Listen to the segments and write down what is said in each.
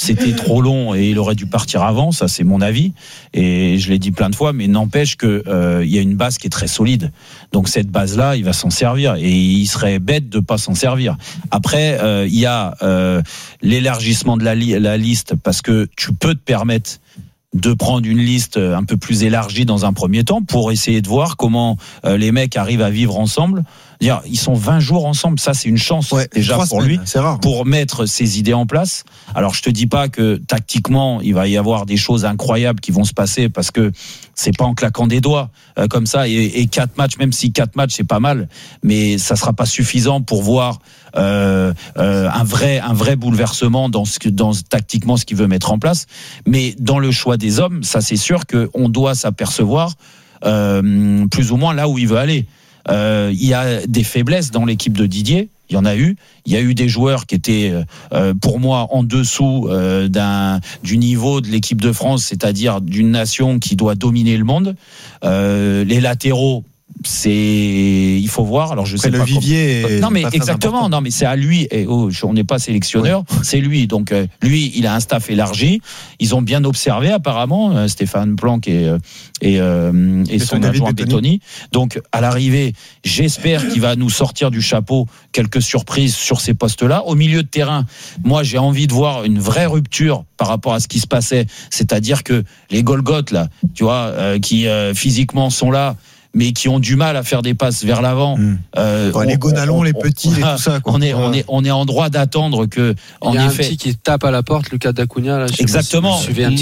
c'était trop long et il aurait dû partir avant. Ça, c'est mon avis. Et je l'ai dit plein de fois, mais n'empêche que il y a une base qui est très solide. Donc cette base-là, il va s'en servir et il serait bête de pas s'en servir. Après, il y a l'élargissement de la liste parce que tu peux te permettre de prendre une liste un peu plus élargie dans un premier temps pour essayer de voir comment les mecs arrivent à vivre ensemble. Ils sont 20 jours ensemble, ça c'est une chance déjà pour lui, pour mettre ses idées en place. Alors je te dis pas que tactiquement il va y avoir des choses incroyables qui vont se passer parce que c'est pas en claquant des doigts comme ça et 4 matchs, même si 4 matchs c'est pas mal, mais ça sera pas suffisant pour voir un vrai bouleversement dans tactiquement ce qu'il veut mettre en place. Mais dans le choix des hommes, ça c'est sûr qu'on doit s'apercevoir plus ou moins là où il veut aller. Il y a des faiblesses dans l'équipe de Didier. Il y en a eu. Il y a eu des joueurs qui étaient, pour moi, en dessous du niveau de l'équipe de France, c'est-à-dire d'une nation qui doit dominer le monde. Les latéraux, il faut voir. Alors je sais le pas. Vivier. Non mais exactement. Non mais c'est à lui. Et on n'est pas sélectionneur. Oui. C'est lui. Donc lui, il a un staff élargi. Ils ont bien observé apparemment Stéphane Planck et son adjoint Bettoni. Donc à l'arrivée, j'espère qu'il va nous sortir du chapeau quelques surprises sur ces postes-là. Au milieu de terrain, moi j'ai envie de voir une vraie rupture par rapport à ce qui se passait. C'est-à-dire que les Golgoth là, tu vois, qui physiquement sont là, mais qui ont du mal à faire des passes vers l'avant. Les Gonalons, les petits, et tout ça. Quoi. On est en droit d'attendre que, en effet. Il y a un petit qui tape à la porte, Lucas D'Acunha. Là, exactement.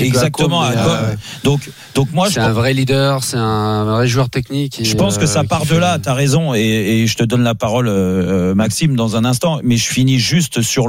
Donc moi, c'est un vrai leader, c'est un vrai joueur technique. Je pense que ça part de là. T'as raison, et je te donne la parole, Maxime, dans un instant. Mais je finis juste sur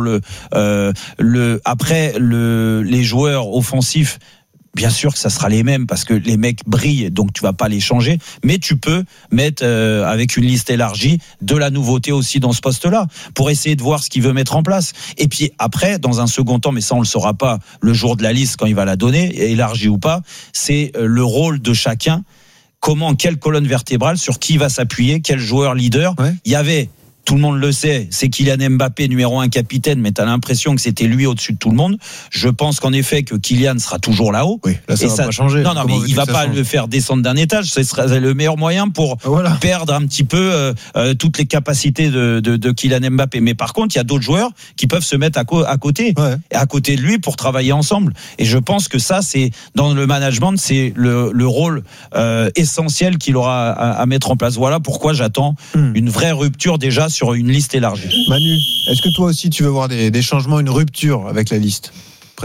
les joueurs offensifs. Bien sûr que ça sera les mêmes parce que les mecs brillent, donc tu vas pas les changer. Mais tu peux mettre avec une liste élargie de la nouveauté aussi dans ce poste-là pour essayer de voir ce qu'il veut mettre en place. Et puis après, dans un second temps, mais ça on le saura pas le jour de la liste quand il va la donner, élargie ou pas, c'est le rôle de chacun. Quelle colonne vertébrale, sur qui va s'appuyer, quel joueur leader. Il y avait. Tout le monde le sait, c'est Kylian Mbappé, numéro 1 capitaine, mais tu as l'impression que c'était lui au-dessus de tout le monde. Je pense qu'en effet que Kylian sera toujours là-haut. Oui, là ça va pas changer. Non, mais il va pas le faire descendre d'un étage. Ce serait le meilleur moyen pour perdre un petit peu toutes les capacités de Kylian Mbappé. Mais par contre, il y a d'autres joueurs qui peuvent se mettre à côté, et à côté de lui pour travailler ensemble. Et je pense que ça, c'est dans le management, c'est le rôle essentiel qu'il aura à mettre en place. Voilà pourquoi j'attends une vraie rupture déjà sur une liste élargie. Manu, est-ce que toi aussi tu veux voir des changements, une rupture avec la liste précédente ?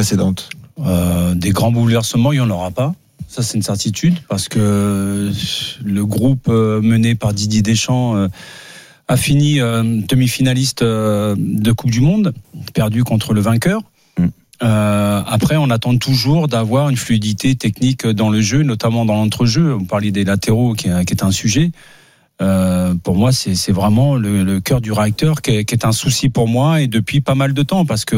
Des grands bouleversements, il n'y en aura pas. Ça, c'est une certitude, parce que le groupe mené par Didier Deschamps a fini demi-finaliste de Coupe du Monde, perdu contre le vainqueur. Après, on attend toujours d'avoir une fluidité technique dans le jeu, notamment dans l'entrejeu. Vous parliez des latéraux, qui est un sujet. Pour moi, c'est vraiment le cœur du réacteur qui est un souci pour moi, et depuis pas mal de temps, parce que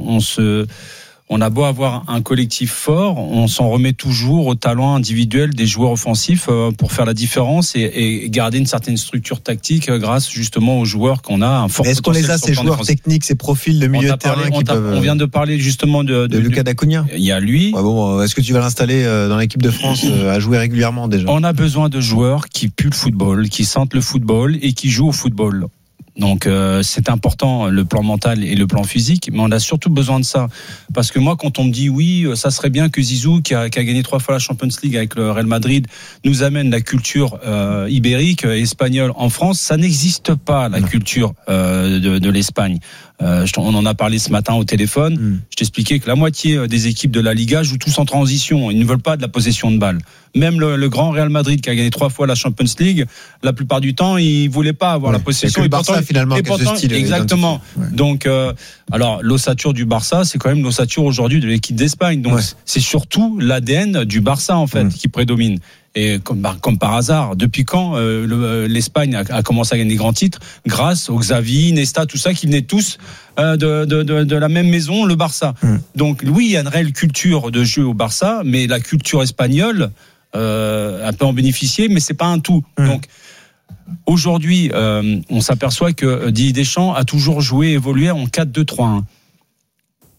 on a beau avoir un collectif fort, on s'en remet toujours au talent individuel des joueurs offensifs pour faire la différence et garder une certaine structure tactique grâce justement aux joueurs qu'on a un fort potentiel. Est-ce qu'on les a, ces joueurs techniques, ces profils de milieu de terrain on vient de parler justement de Lucas D'Acunha. Il y a lui. Est-ce que tu vas l'installer dans l'équipe de France à jouer régulièrement déjà ? On a besoin de joueurs qui puent le football, qui sentent le football et qui jouent au football. Donc c'est important, le plan mental et le plan physique, mais on a surtout besoin de ça. Parce que moi, quand on me dit oui, ça serait bien que Zizou, qui a gagné 3 fois la Champions League avec le Real Madrid, nous amène la culture ibérique, espagnole en France, ça n'existe pas, la culture de l'Espagne. On en a parlé ce matin au téléphone. Je t'expliquais que la moitié des équipes de la Liga jouent tous en transition. Ils ne veulent pas de la possession de balle. Même le grand Real Madrid, qui a gagné 3 fois la Champions League, la plupart du temps, il voulait pas avoir la possession. Et le Barça, finalement, et pourtant, ce style. Exactement. Donc, alors, l'ossature du Barça, c'est quand même l'ossature aujourd'hui de l'équipe d'Espagne. Donc, c'est surtout l'ADN du Barça, en fait, qui prédomine. Et comme par hasard, depuis quand l'Espagne a commencé à gagner des grands titres? Grâce au Xavi, Nesta, tout ça, qui venaient tous de la même maison, le Barça. Donc oui, il y a une réelle culture de jeu au Barça, mais la culture espagnole peut en bénéficier, mais c'est pas un tout. Donc aujourd'hui, on s'aperçoit que Didier Deschamps a toujours joué, évolué en 4-2-3-1.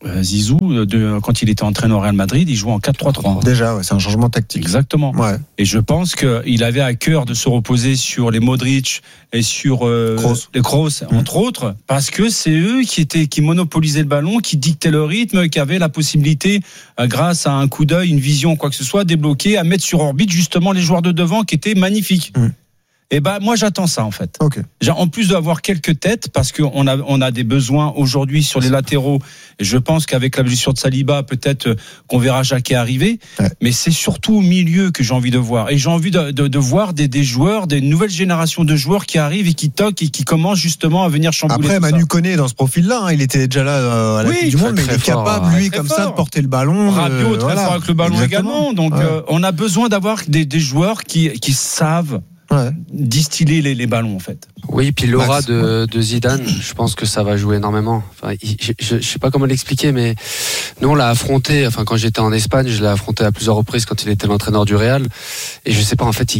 Zizou, quand il était entraîneur au Real Madrid, il jouait en 4-3-3. Déjà, ouais, c'est un changement tactique. Exactement. Ouais. Et je pense qu'il avait à cœur de se reposer sur les Modric et sur les Kroos, entre autres, parce que c'est eux qui monopolisaient le ballon, qui dictaient le rythme, qui avaient la possibilité, grâce à un coup d'œil, une vision, quoi que ce soit, débloquer, à mettre sur orbite justement les joueurs de devant qui étaient magnifiques. Et moi j'attends ça en fait. Okay. En plus d'avoir quelques têtes, parce qu'on a des besoins aujourd'hui sur les latéraux. Et je pense qu'avec la blessure de Saliba, peut-être qu'on verra Jacquet arriver. Ouais. Mais c'est surtout au milieu que j'ai envie de voir. Et j'ai envie de voir des joueurs, des nouvelles générations de joueurs qui arrivent et qui toquent et qui commencent justement à venir chambouler. Après, Manu Koné dans ce profil-là, il était déjà là à la Coupe du Monde, mais il est capable lui comme ça de porter le ballon. Rabiot très fort avec le ballon également. Donc on a besoin d'avoir des joueurs qui savent. Ouais. Distiller les ballons en fait. Oui, puis l'aura de Zidane, je pense que ça va jouer énormément. Enfin, je sais pas comment l'expliquer, mais nous on l'a affronté. Enfin, quand j'étais en Espagne, je l'ai affronté à plusieurs reprises quand il était l'entraîneur du Real. Et je sais pas, en fait,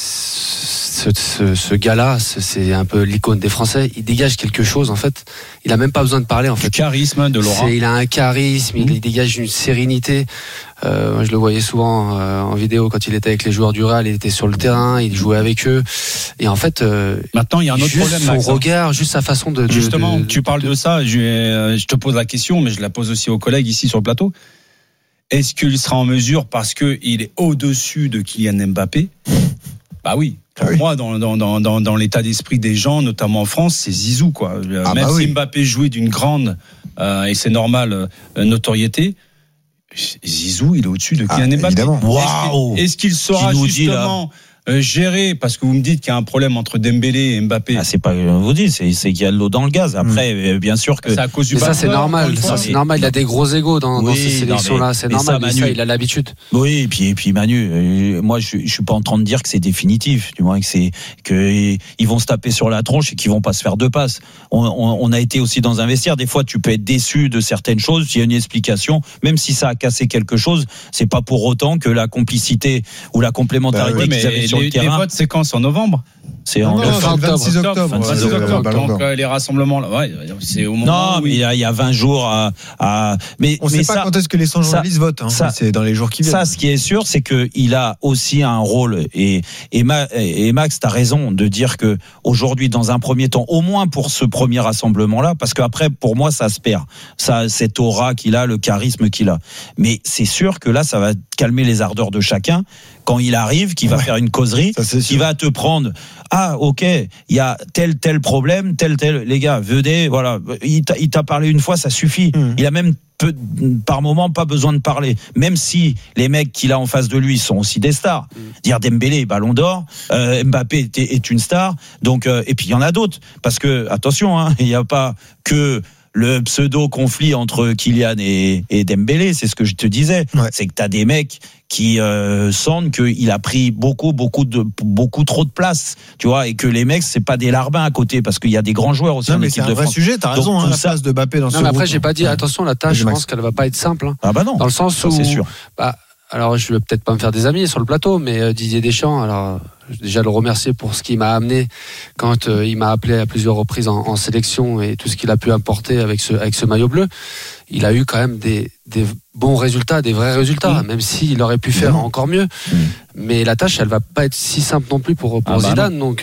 ce gars-là, c'est un peu l'icône des Français. Il dégage quelque chose en fait. Il a même pas besoin de parler en fait. Du charisme, de l'aura. Il a un charisme, il dégage une sérénité. Je le voyais souvent en vidéo quand il était avec les joueurs du Real, il était sur le terrain, il jouait avec eux. Et en fait, maintenant il y a un autre problème. Son regard, juste sa façon de. Justement, tu parles de ça. Je te pose la question, mais je la pose aussi aux collègues ici sur le plateau. Est-ce qu'il sera en mesure parce que il est au-dessus de Kylian Mbappé? Bah oui. Pour moi, dans l'état d'esprit des gens, notamment en France, c'est Zizou quoi. Même si Mbappé jouait d'une grande et c'est normal notoriété. Zizou, il est au-dessus de Kylian Mbappé. Wow. Est-ce qu'il saura justement gérer, parce que vous me dites qu'il y a un problème entre Dembélé et Mbappé. C'est pas, on vous dit, c'est qu'il y a de l'eau dans le gaz. Après, bien sûr que. C'est à cause du ça, c'est normal. Ça, c'est normal. Il a des gros égos dans ces sélections-là. C'est normal. Ça, il a l'habitude. Oui, et puis Manu, moi, je suis pas en train de dire que c'est définitif. Du moins que ils vont se taper sur la tronche et qu'ils vont pas se faire deux passes. On a été aussi dans un vestiaire. Des fois, tu peux être déçu de certaines choses. S'il y a une explication, même si ça a cassé quelque chose, c'est pas pour autant que la complicité ou la complémentarité qu'ils avaient sur le terrain. Les votes, c'est quand? C'est en novembre? C'est en 26 octobre. Donc les rassemblements, c'est au moment. Non, mais il y a 20 jours mais on ne sait pas quand est-ce que les 100 journalistes votent. C'est dans les jours qui viennent. Ça, ce qui est sûr, c'est qu'il a aussi un rôle. Et Max, t'as raison de dire que aujourd'hui, dans un premier temps, au moins pour ce premier rassemblement-là, parce qu'après, pour moi, ça se perd. Cette aura qu'il a, le charisme qu'il a. Mais c'est sûr que là, ça va calmer les ardeurs de chacun. Quand il arrive, qu'il va faire une causerie, qu'il va te prendre. Ah, ok, il y a tel problème, tel. Les gars, venez, voilà. Il t'a parlé une fois, ça suffit. Il a même par moment pas besoin de parler. Même si les mecs qu'il a en face de lui sont aussi des stars. Dire Dembélé, Ballon d'Or, Mbappé est une star. Donc, et puis il y en a d'autres. Parce que, attention, il n'y a pas que le pseudo-conflit entre Kylian et Dembélé, c'est ce que je te disais. Ouais. C'est que t'as des mecs qui sentent qu'il a pris beaucoup trop de place, tu vois, et que les mecs c'est pas des larbins à côté, parce qu'il y a des grands joueurs aussi en équipe de France. C'est un vrai sujet, t'as raison, la place de Mbappé dans ce groupe. Après, j'ai pas dit, attention, la tâche, je pense qu'elle va pas être simple. Ah bah non. Dans le sens où, c'est sûr. Alors, je vais peut-être pas me faire des amis sur le plateau, mais Didier Deschamps, alors déjà le remercier pour ce qu'il m'a amené quand il m'a appelé à plusieurs reprises en sélection et tout ce qu'il a pu apporter avec ce maillot bleu. Il a eu quand même des bons résultats, des vrais résultats, même s'il aurait pu faire encore mieux. Mais la tâche, elle va pas être si simple non plus pour Zidane. Donc,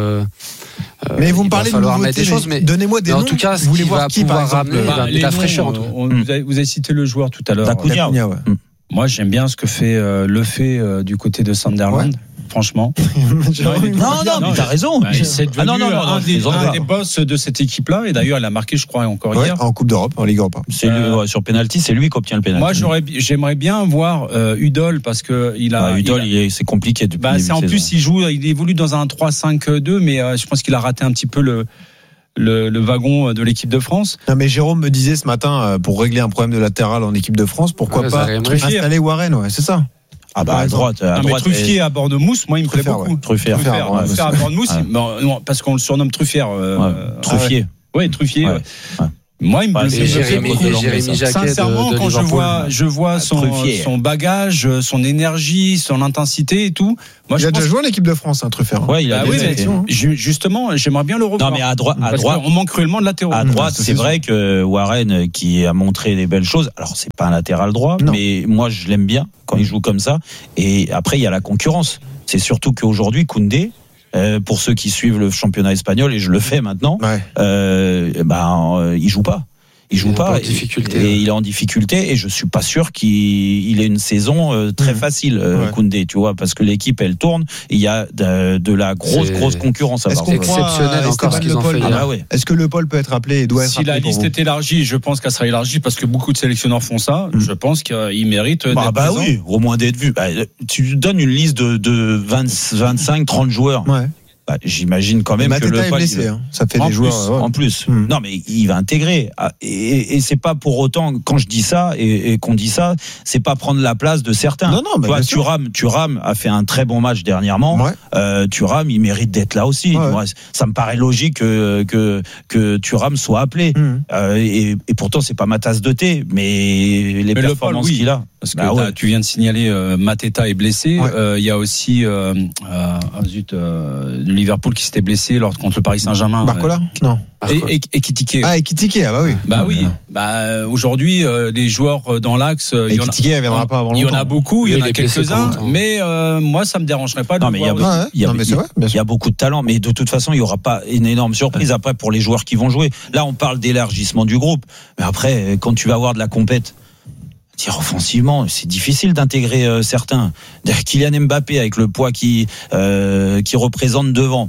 mais vous me parlez de nouveautés, mais donnez-moi des noms. En tout cas, ce qu'il va pouvoir ramener, il a la fraîcheur. Vous avez cité le joueur tout à l'heure. Dacunia, ouais. Moi, j'aime bien ce que fait du côté de Sunderland. Franchement. Non, mais t'as raison. C'est devenu un des boss de cette équipe-là. Et d'ailleurs, il a marqué, je crois, encore hier. En Coupe d'Europe, en Ligue Europa. C'est lui, sur penalty, c'est lui qui obtient le penalty. Moi, j'aimerais bien voir Udol, parce que c'est compliqué depuis le début en plus, il évolue dans un 3-5-2, mais je pense qu'il a raté un petit peu le wagon de l'équipe de France. Non, mais Jérôme me disait ce matin, pour régler un problème de latéral en équipe de France, pourquoi pas installer Warren, à droite. Mais Truffier à Bournemouth, moi, il me plaît beaucoup. Truffier à Bournemouth, parce qu'on le surnomme Truffier. Truffier. Oui, Truffier. Moi, il me plaît. Jérémy Jacquet. Sincèrement, quand je vois son bagage, son énergie, son intensité et tout. Moi, il a déjà joué en équipe de France, Truffert. Ouais, il a justement, j'aimerais bien le revoir. Non, mais à droite, on manque cruellement de latéraux. À droite, c'est vrai que Warren, qui a montré des belles choses. Alors, c'est pas un latéral droit, mais moi, je l'aime bien quand il joue comme ça. Et après, il y a la concurrence. C'est surtout qu'aujourd'hui, Koundé. Pour ceux qui suivent le championnat espagnol, et je le fais maintenant, il joue pas. Il joue pas et il est en difficulté et je suis pas sûr qu'il ait une saison très facile, Koundé, tu vois, parce que l'équipe elle tourne, il y a de la grosse concurrence. Est-ce qu'on exceptionnel encore ce qu'ils ont fait. Est-ce que Le Paul peut être appelé et doit être appelé? Si la liste est élargie, je pense qu'elle sera élargie parce que beaucoup de sélectionneurs font ça. Je pense qu'il mérite d'être présent. Oui, au moins d'être vu. Tu donnes une liste de 25-30 joueurs. Ouais. J'imagine quand même que le Paul blessé, ça fait des joueurs en plus. Non, mais il va intégrer et c'est pas pour autant quand je dis ça et qu'on dit ça, c'est pas prendre la place de certains. Non, Thuram a fait un très bon match dernièrement. Thuram, il mérite d'être là aussi. Ça me paraît logique que Thuram soit appelé. Et pourtant c'est pas ma tasse de thé, mais les performances qu'il a. Parce que tu viens de signaler Mateta est blessé. Il y a aussi Liverpool qui s'était blessé contre le Paris Saint-Germain. Barcola non. Et Ekitike. Ekitike, oui. Aujourd'hui, les joueurs dans l'axe, il y en a beaucoup, il y en a quelques-uns, mais moi, ça me dérangerait pas de voir. Il y a beaucoup de talent, mais de toute façon, il y aura pas une énorme surprise après pour les joueurs qui vont jouer. Là, on parle d'élargissement du groupe, mais après, quand tu vas avoir de la compète. Offensivement, c'est difficile d'intégrer certains. Kylian Mbappé avec le poids qui représente devant.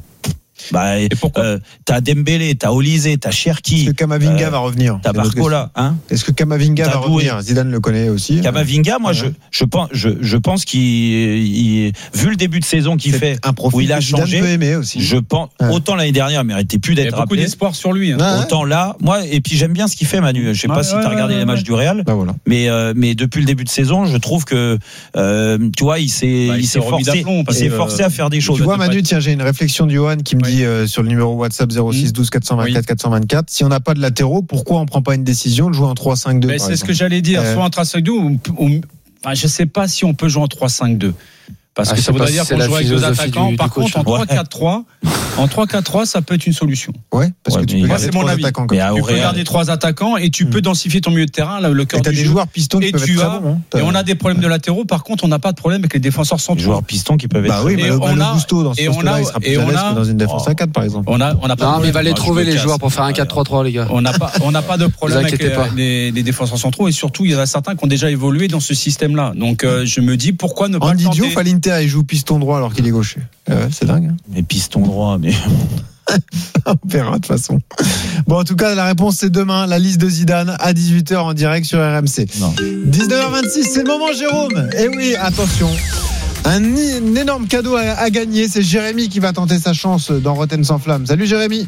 T'as Dembélé, t'as Olysée, t'as Cherki. Est-ce que Kamavinga va revenir? T'as Barcola, Est-ce que Kamavinga va revenir? Zidane le connaît aussi. Kamavinga, moi, je pense qu'il, vu le début de saison qu'il fait, un profil où il a changé, peut aimer aussi. Je pense, autant l'année dernière, il méritait plus d'être rappelé. Il y a beaucoup d'espoir sur lui. Autant là, moi, et puis j'aime bien ce qu'il fait, Manu. Je sais pas si t'as regardé les matchs du Real, mais depuis le début de saison, je trouve que, tu vois, il s'est forcé à faire des choses. Tu vois, Manu, tiens, j'ai une réflexion de Johan qui me dit sur le numéro WhatsApp 06 12 424 424, si on n'a pas de latéraux, pourquoi on prend pas une décision de jouer en 3-5-2? C'est ce que j'allais dire, soit en 3-5-2 je sais pas si on peut jouer en 3-5-2. Parce que ça voudrait dire qu'on joue avec deux attaquants. Par contre, en 3-4-3, ça peut être une solution. Parce que tu peux garder trois attaquants. Tu peux garder trois attaquants et tu peux densifier ton milieu de terrain, le cœur du jeu. Et t'as des joueurs pistons qui peuvent être très bons. Et on a des problèmes de latéraux. Par contre, on n'a pas de problème avec les défenseurs centraux. Les joueurs pistons qui peuvent être. Oui, mais Gusto dans ce poste-là, il sera plus à l'aise que dans une défense à 4, par exemple. Non, mais il va les trouver les joueurs pour faire un 4-3-3, les gars. On n'a pas de problème avec les défenseurs centraux et surtout, il y en a certains qui ont déjà évolué dans ce système-là. Donc, je me dis pourquoi ne pas le tenter. Diouf à l'Inter, il joue piston droit alors qu'il est gaucher. C'est dingue. Mais piston droit, mais. On verra de toute façon. Bon, en tout cas, la réponse c'est demain. La liste de Zidane à 18h en direct sur RMC. 19h26, c'est le moment, Jérôme. Et oui, attention. Un énorme cadeau à gagner. C'est Jérémy qui va tenter sa chance dans Rotten sans flamme. Salut Jérémy.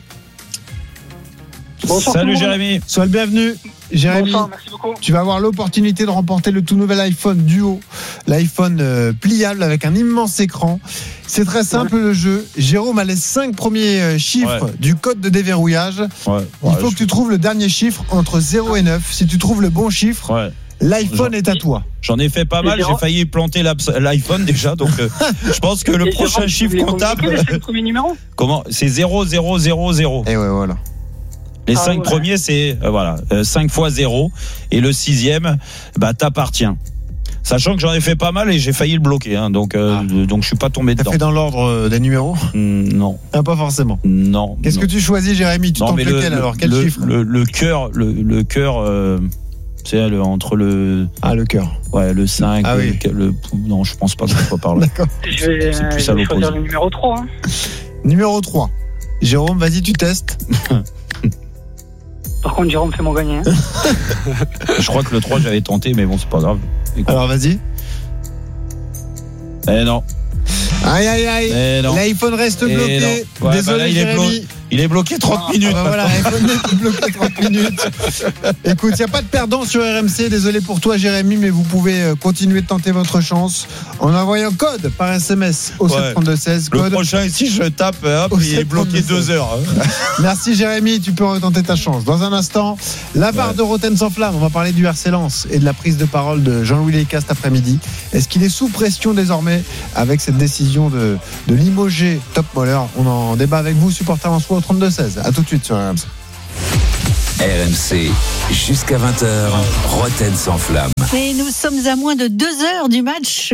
Bonsoir. Salut Jérémy. Sois le bienvenu. Jérémy, bonsoir, merci beaucoup. Tu vas avoir l'opportunité de remporter le tout nouvel iPhone Duo, l'iPhone pliable avec un immense écran. C'est très simple le jeu. Jérôme a les 5 premiers chiffres du code de déverrouillage. Il faut que tu trouves le dernier chiffre entre 0 et 9. Si tu trouves le bon chiffre, l'iPhone est à toi. J'en ai fait pas mal, j'ai failli planter l'iPhone déjà, donc je pense que le prochain chiffre comptable. C'est le premier numéro. Comment? C'est 0000. Et voilà. Les 5 premiers, c'est 5 fois 0. Et le 6e, t'appartient. Sachant que j'en ai fait pas mal et j'ai failli le bloquer. Donc je suis pas tombé dedans. T'as fait dans l'ordre des numéros? Non. Pas forcément. Non. Qu'est-ce que tu choisis, Jérémy? Tu tentes lequel alors? Quel chiffre? Le cœur, c'est entre le. Le cœur. Ouais, le 5. Non, je pense pas que ça soit par là. D'accord. Je vais choisir le numéro 3. Numéro 3. Jérôme, vas-y, tu testes. Par contre, Jérôme fait mon gagner. Je crois que le 3, j'avais tenté, mais bon, c'est pas grave. Écoute. Alors, vas-y. Non. Aïe. L'iPhone reste bloqué. Désolé, Jérémy. Il est bloqué 30 minutes. Voilà, iPhone est bloqué 30 minutes. Écoute, il n'y a pas de perdant sur RMC. Désolé pour toi, Jérémy, mais vous pouvez continuer de tenter votre chance en envoyant code par SMS au 732-16. Le prochain, si je tape, hop, il est bloqué 2 heures. Merci, Jérémy. Tu peux retenter ta chance. Dans un instant, la barre de Roten sans flamme. On va parler du RC Lens et de la prise de parole de Jean-Louis Léca cet après-midi. Est-ce qu'il est sous pression désormais avec cette décision de limoger Top Moller? On en débat avec vous, supporters en soi au 32-16. À tout de suite sur RMC. RMC, jusqu'à 20h, Roten sans flamme. Et nous sommes à moins de 2 heures du match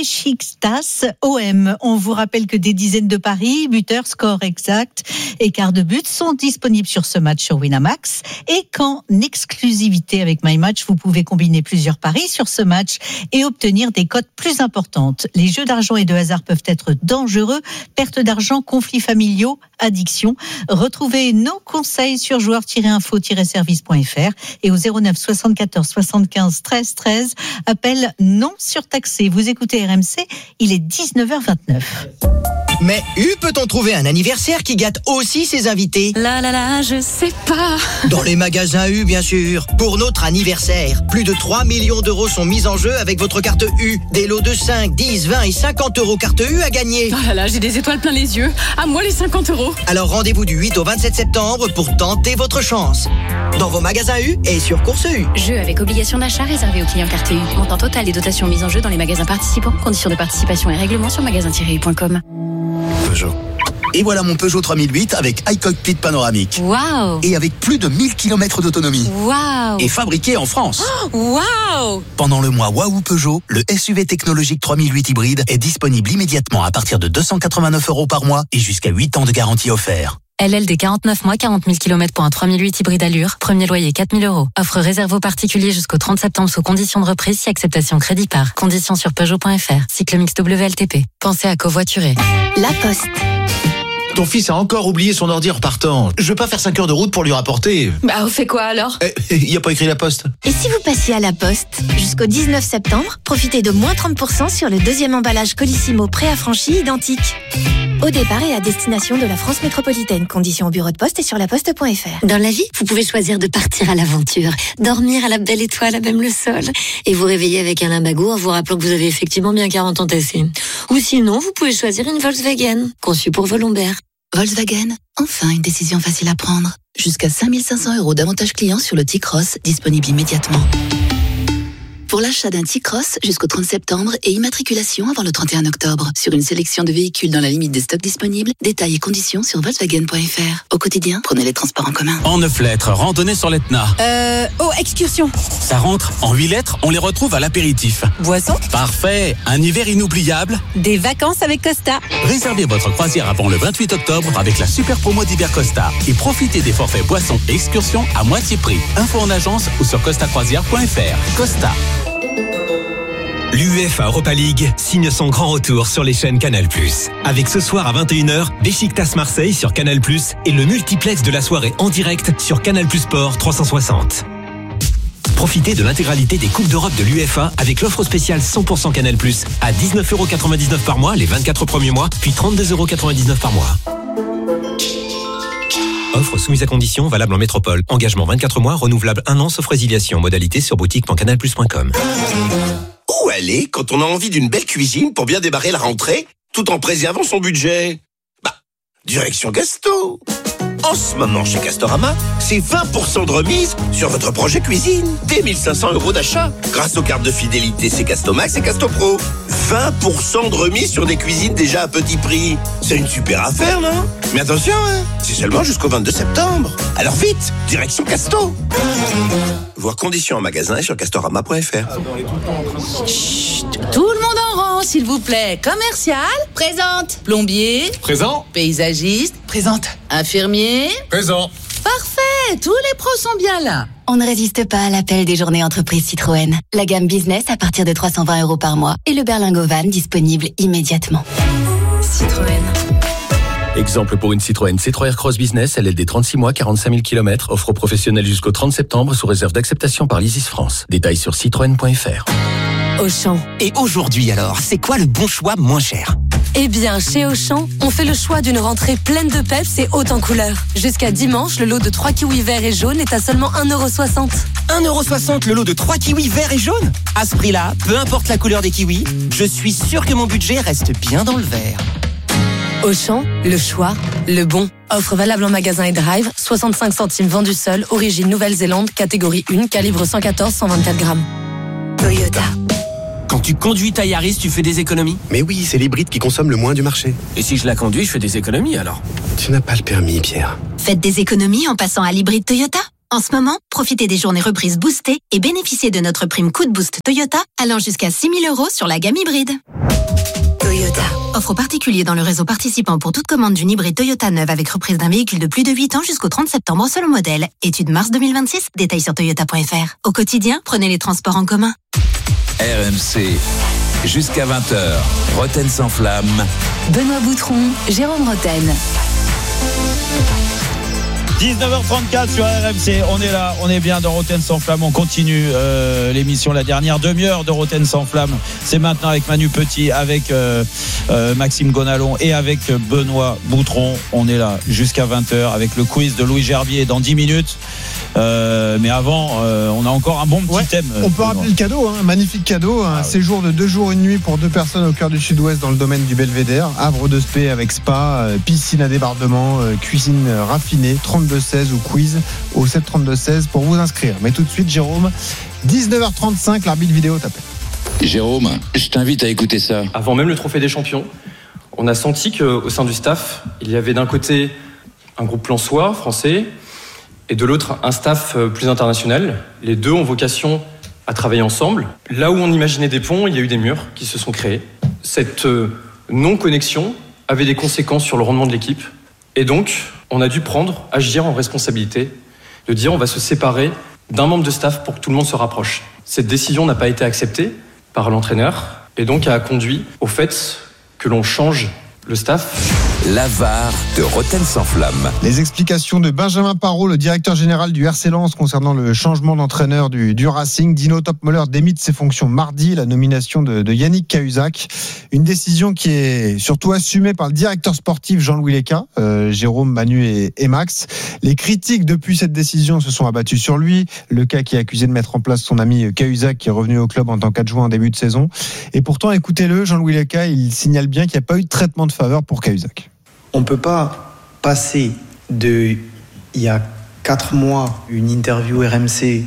Beşiktaş-OM. On vous rappelle que des dizaines de paris, buteurs, score exact et quart de but sont disponibles sur ce match sur Winamax. Et qu'en exclusivité avec MyMatch, vous pouvez combiner plusieurs paris sur ce match et obtenir des cotes plus importantes. Les jeux d'argent et de hasard peuvent être dangereux. Perte d'argent, conflits familiaux, addiction. Retrouvez nos conseils sur joueurs-info-service.fr et au 09 74 75 13 13. Appel non surtaxé. Vous écoutez RMC, il est 19h29. Mais peut-on trouver un anniversaire qui gâte aussi ses invités? Là, je sais pas. Dans les magasins U, bien sûr. Pour notre anniversaire, plus de 3 millions d'euros sont mis en jeu avec votre carte U. Des lots de 5, 10, 20 et 50 euros carte U à gagner. Oh là, j'ai des étoiles plein les yeux. À moi les 50 euros. Alors rendez-vous du 8 au 27 septembre pour tenter votre chance. Dans vos magasins U et sur Course U. Jeu avec obligation d'achat réservé aux clients carte U. Montant total des dotations mises en jeu dans les magasins participants. Conditions de participation et règlements sur magasin-u.com. Peugeot. Et voilà mon Peugeot 3008 avec iCockpit panoramique. Waouh. Et avec plus de 1000 km d'autonomie. Waouh. Et fabriqué en France. Waouh. Pendant le mois Waouh Peugeot, le SUV technologique 3008 hybride est disponible immédiatement à partir de 289 € par mois et jusqu'à 8 ans de garantie offert. LLD 49 mois, 40 000 km pour un 3008 hybride allure. Premier loyer 4 000 €. Offre réservée aux particuliers jusqu'au 30 septembre sous conditions de reprise si acceptation crédit par. Conditions sur Peugeot.fr. Cycle mix WLTP. Pensez à covoiturer. La Poste. Ton fils a encore oublié son ordi en repartant. Je veux pas faire 5 heures de route pour lui rapporter. Bah, on fait quoi alors? Il y a pas écrit La Poste. Et si vous passiez à La Poste? Jusqu'au 19 septembre, profitez de moins 30% sur le deuxième emballage Colissimo pré-affranchi identique. Au départ et à destination de la France métropolitaine. Conditions au bureau de poste et sur laposte.fr. Dans la vie, vous pouvez choisir de partir à l'aventure, dormir à la belle étoile à même le sol, et vous réveiller avec un limbago en vous rappelant que vous avez effectivement bien 40 ans tassés. Ou sinon, vous pouvez choisir une Volkswagen, conçue pour vos lombaires. Volkswagen, enfin une décision facile à prendre. Jusqu'à 5 500 € d'avantages clients sur le T-Cross, disponible immédiatement. Pour l'achat d'un T-Cross jusqu'au 30 septembre et immatriculation avant le 31 octobre. Sur une sélection de véhicules dans la limite des stocks disponibles, détails et conditions sur Volkswagen.fr. Au quotidien, prenez les transports en commun. En 9 lettres, randonnée sur l'Etna. Excursion. Ça rentre. En 8 lettres, on les retrouve à l'apéritif. Boisson. Parfait. Un hiver inoubliable. Des vacances avec Costa. Réservez votre croisière avant le 28 octobre avec la super promo d'hiver Costa. Et profitez des forfaits boissons et excursions à moitié prix. Info en agence ou sur costacroisière.fr. Costa. L'UEFA Europa League signe son grand retour sur les chaînes Canal+. Avec ce soir à 21h, Beşiktaş Marseille sur Canal+, et le multiplex de la soirée en direct sur Canal+ Sport 360. Profitez de l'intégralité des Coupes d'Europe de l'UEFA avec l'offre spéciale 100% Canal+, à 19,99 € par mois les 24 premiers mois, puis 32,99 € par mois. Offre soumise à condition, valable en métropole. Engagement 24 mois, renouvelable 1 an, sauf résiliation. Modalité sur boutique.canalplus.com. Où aller quand on a envie d'une belle cuisine pour bien démarrer la rentrée, tout en préservant son budget? Direction Gasto. En ce moment, chez Castorama, c'est 20% de remise sur votre projet cuisine. Dès 1 500 € d'achat. Grâce aux cartes de fidélité C'est Castomax et Castopro. 20% de remise sur des cuisines déjà à petit prix. C'est une super affaire, non? Mais attention, c'est seulement jusqu'au 22 septembre. Alors vite, direction Casto. Voir conditions en magasin et sur castorama.fr. Chut, tout le monde en rang, s'il vous plaît. Commercial, présente. Plombier, présent. Paysagiste, présente. Infirmier, présent. Parfait, tous les pros sont bien là. On ne résiste pas à l'appel des journées entreprises Citroën. La gamme business à partir de 320 € par mois et le berlingot van disponible immédiatement. Citroën. Exemple pour une Citroën C3 Aircross Business, LLD 36 mois, 45 000 km, offre aux professionnels jusqu'au 30 septembre sous réserve d'acceptation par l'Isis France. Détails sur citroën.fr. Auchan. Et aujourd'hui alors, c'est quoi le bon choix moins cher? Eh bien, chez Auchan, on fait le choix d'une rentrée pleine de peps et haute en couleurs. Jusqu'à dimanche, le lot de 3 kiwis verts et jaunes est à seulement 1,60€. 1,60€ le lot de 3 kiwis verts et jaunes ? À ce prix-là, peu importe la couleur des kiwis, je suis sûr que mon budget reste bien dans le vert. Auchan, le choix, le bon. Offre valable en magasin et drive, 65 centimes vendu seul, origine Nouvelle-Zélande, catégorie 1, calibre 114-124 grammes. Toyota. Quand tu conduis ta Yaris, tu fais des économies ? Mais oui, c'est l'hybride qui consomme le moins du marché. Et si je la conduis, je fais des économies alors ? Tu n'as pas le permis, Pierre. Faites des économies en passant à l'hybride Toyota. En ce moment, profitez des journées reprises boostées et bénéficiez de notre prime coup de boost Toyota allant jusqu'à 6 000 € sur la gamme hybride. Toyota. Offre aux particuliers dans le réseau participant pour toute commande d'une hybride Toyota neuve avec reprise d'un véhicule de plus de 8 ans jusqu'au 30 septembre selon modèle. Étude mars 2026, détails sur toyota.fr. Au quotidien, prenez les transports en commun. RMC, jusqu'à 20h, Roten sans flamme. Benoît Boutron, Jérôme Roten. 19h34 sur RMC, on est là, on est bien dans Roten sans flamme, on continue l'émission, la dernière demi-heure de Roten sans flamme, c'est maintenant avec Manu Petit, avec Maxime Gonalon et avec Benoît Boutron, on est là jusqu'à 20h avec le quiz de Louis Gerbier dans 10 minutes. Mais avant, on a encore un bon petit thème. On peut rappeler le cadeau, un magnifique cadeau, un séjour de 2 jours, 1 nuit pour 2 personnes au cœur du Sud-Ouest dans le domaine du Belvédère, Havre de Spé avec spa, piscine à débordement, cuisine raffinée, 32-16 ou quiz au 7-32-16 pour vous inscrire. Mais tout de suite, Jérôme, 19h35, l'arbitre vidéo t'appelle. Jérôme, je t'invite à écouter ça. Avant même le trophée des champions, on a senti qu'au sein du staff, il y avait d'un côté un groupe lensois, français, et de l'autre un staff plus international. Les deux ont vocation à travailler ensemble. Là où on imaginait des ponts, il y a eu des murs qui se sont créés. Cette non-connexion avait des conséquences sur le rendement de l'équipe. Et donc, on a dû agir en responsabilité, de dire on va se séparer d'un membre de staff pour que tout le monde se rapproche. Cette décision n'a pas été acceptée par l'entraîneur et donc a conduit au fait que l'on change le staff. La VAR de Roten sans flamme. Les explications de Benjamin Parot, le directeur général du RC Lens, concernant le changement d'entraîneur du Racing. Dino Topmoller démite ses fonctions mardi. La nomination de Yannick Cahuzac. Une décision qui est surtout assumée par le directeur sportif Jean-Louis Leca, Jérôme, Manu et Max. Les critiques depuis cette décision se sont abattues sur lui. Leca qui est accusé de mettre en place son ami Cahuzac, qui est revenu au club en tant qu'adjoint en début de saison. Et pourtant, écoutez-le, Jean-Louis Leca, il signale bien qu'il n'y a pas eu de traitement de faveur pour Cahuzac. On ne peut pas passer il y a 4 mois, une interview RMC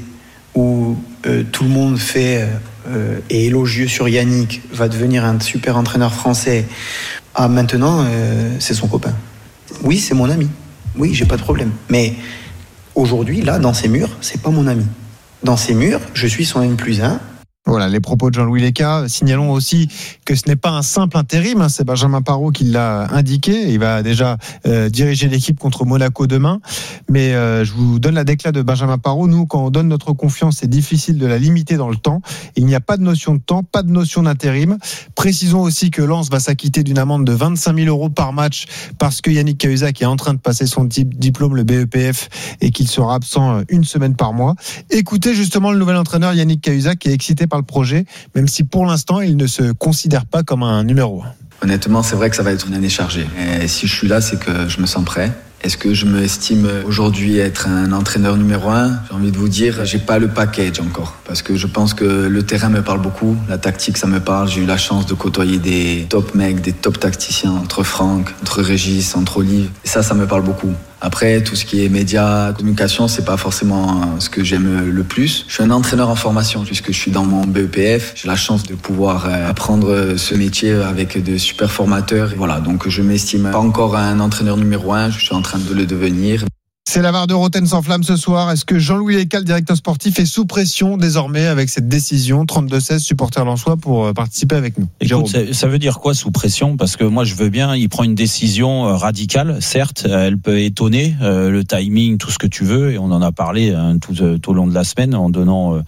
où tout le monde est élogieux sur Yannick, va devenir un super entraîneur français, à maintenant, c'est son copain. Oui, c'est mon ami. Oui, j'ai pas de problème. Mais aujourd'hui, là, dans ces murs, c'est pas mon ami. Dans ces murs, je suis son N+1. Voilà les propos de Jean-Louis Leca. Signalons aussi que ce n'est pas un simple intérim, c'est Benjamin Parot qui l'a indiqué. Il va déjà diriger l'équipe contre Monaco demain. Mais je vous donne la déclat de Benjamin Parot. Nous, quand on donne notre confiance, c'est difficile de la limiter dans le temps. Il n'y a pas de notion de temps, pas de notion d'intérim. Précisons aussi que Lens va s'acquitter d'une amende de 25 000 € par match parce que Yannick Cahuzac est en train de passer son diplôme, le BEPF, et qu'il sera absent 1 semaine par mois. Écoutez justement le nouvel entraîneur Yannick Cahuzac qui est excité par le projet, même si pour l'instant il ne se considère pas comme un numéro 1. Honnêtement, c'est vrai que ça va être une année chargée. Et si je suis là, c'est que je me sens prêt. Est-ce que je me estime aujourd'hui être un entraîneur numéro 1 ? J'ai envie de vous dire, j'ai pas le package encore. Parce que je pense que le terrain me parle beaucoup, la tactique ça me parle. J'ai eu la chance de côtoyer des top mecs, des top tacticiens, entre Franck, entre Régis, entre Olive. Et ça me parle beaucoup. Après, tout ce qui est médias, communication, c'est pas forcément ce que j'aime le plus. Je suis un entraîneur en formation puisque je suis dans mon BEPF. J'ai la chance de pouvoir apprendre ce métier avec de super formateurs. Et voilà, donc je m'estime pas encore un entraîneur numéro 1. Je suis en train de le devenir. C'est la VAR de Roten sans flamme ce soir. Est-ce que Jean-Louis Leca, le directeur sportif, est sous pression désormais avec cette décision 32-16 supporters lensois pour participer avec nous? Écoute, ça veut dire quoi sous pression? Parce que moi je veux bien, il prend une décision radicale, certes, elle peut étonner, le timing, tout ce que tu veux, et on en a parlé tout au long de la semaine en donnant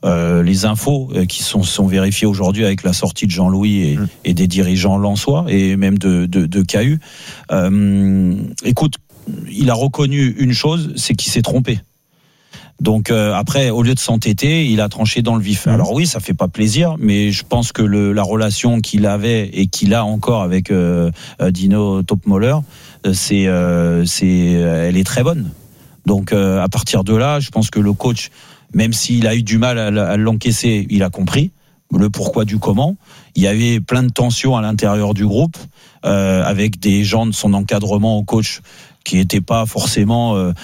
les infos qui sont vérifiées aujourd'hui avec la sortie de Jean-Louis et des dirigeants lensois et même de KU. Écoute, il a reconnu une chose, c'est qu'il s'est trompé. Donc après, au lieu de s'entêter, il a tranché dans le vif. Alors oui, ça fait pas plaisir, mais je pense que la relation qu'il avait et qu'il a encore avec Dino Topmoller, elle est très bonne. Donc à partir de là, je pense que le coach, même s'il a eu du mal à l'encaisser, il a compris le pourquoi du comment. Il y avait plein de tensions à l'intérieur du groupe, avec des gens de son encadrement au coach qui n'étaient pas forcément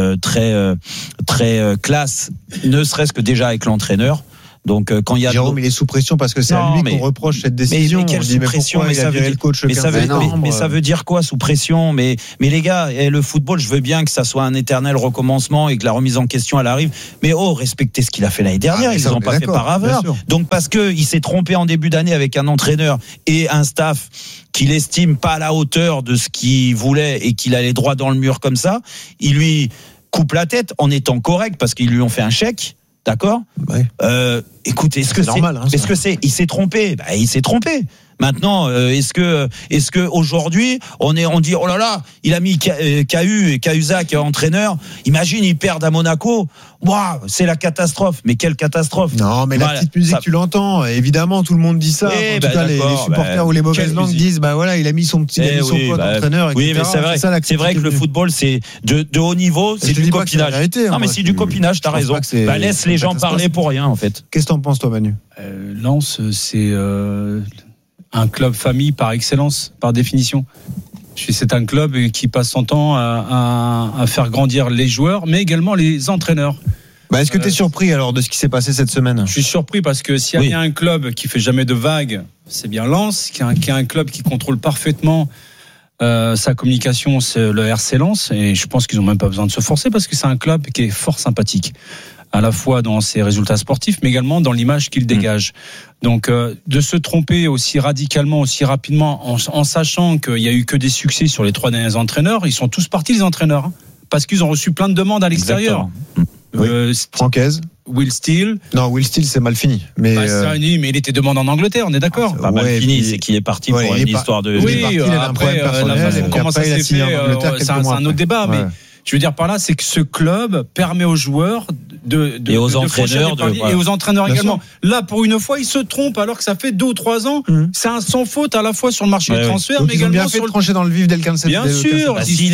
très classe, ne serait-ce que déjà avec l'entraîneur. Donc quand il y a Jérôme, il est sous pression parce que c'est à lui qu'on reproche cette décision. Mais quelle sous pression? Mais ça veut dire quoi sous pression? Mais les gars, le football, je veux bien que ça soit un éternel recommencement et que la remise en question elle arrive. Mais respectez ce qu'il a fait l'année dernière. Ils n'ont pas fait par hasard. Donc parce que il s'est trompé en début d'année avec un entraîneur et un staff qu'il estime pas à la hauteur de ce qu'il voulait et qu'il allait droit dans le mur comme ça, il lui coupe la tête en étant correct parce qu'ils lui ont fait un chèque. D'accord. Ouais. Écoutez, est-ce que il s'est trompé? Il s'est trompé. Maintenant, est-ce que aujourd'hui on dit oh là là, il a mis Cahuzac entraîneur. Imagine, ils perdent à Monaco. Waouh, c'est la catastrophe. Mais quelle catastrophe? Non, mais la petite musique, tu l'entends. Évidemment, tout le monde dit ça. En tout cas, les supporters ou les mauvaises langues disent il a mis son pote entraîneur. Oui, mais c'est vrai que le football, c'est de haut niveau, c'est du copinage. Non, mais c'est du copinage. T'as raison. Laisse les gens parler pour rien, en fait. Qu'est-ce que t'en penses, toi, Manu? Lens, c'est un club famille par excellence, par définition. C'est un club qui passe son temps à faire grandir les joueurs, mais également les entraîneurs. Est-ce que tu es surpris alors de ce qui s'est passé cette semaine? Je suis surpris parce que s'il y a un club qui fait jamais de vagues, c'est bien Lens, qui est un club qui contrôle parfaitement sa communication, c'est le RC Lens, et je pense qu'ils n'ont même pas besoin de se forcer parce que c'est un club qui est fort sympathique, à la fois dans ses résultats sportifs, mais également dans l'image qu'il dégage. Donc, de se tromper aussi radicalement, aussi rapidement, en sachant qu'il y a eu que des succès sur les 3 derniers entraîneurs, ils sont tous partis les entraîneurs, parce qu'ils ont reçu plein de demandes à l'extérieur. Francaise. Will Steele. Non, Will Steele, c'est mal fini. Mais il était demandé en Angleterre, on est d'accord. C'est pas mal fini, c'est qu'il est parti pour une histoire de. Après, comment ça s'est fait, c'est un autre débat, mais. Je veux dire par là, c'est que ce club permet aux joueurs et aux entraîneurs et aux entraîneurs également. Là, pour une fois, ils se trompent alors que ça fait 2 ou 3 ans. C'est un sans faute à la fois sur le marché des transferts, mais également sur le trancher dans le vif dès le 15. Bien sûr,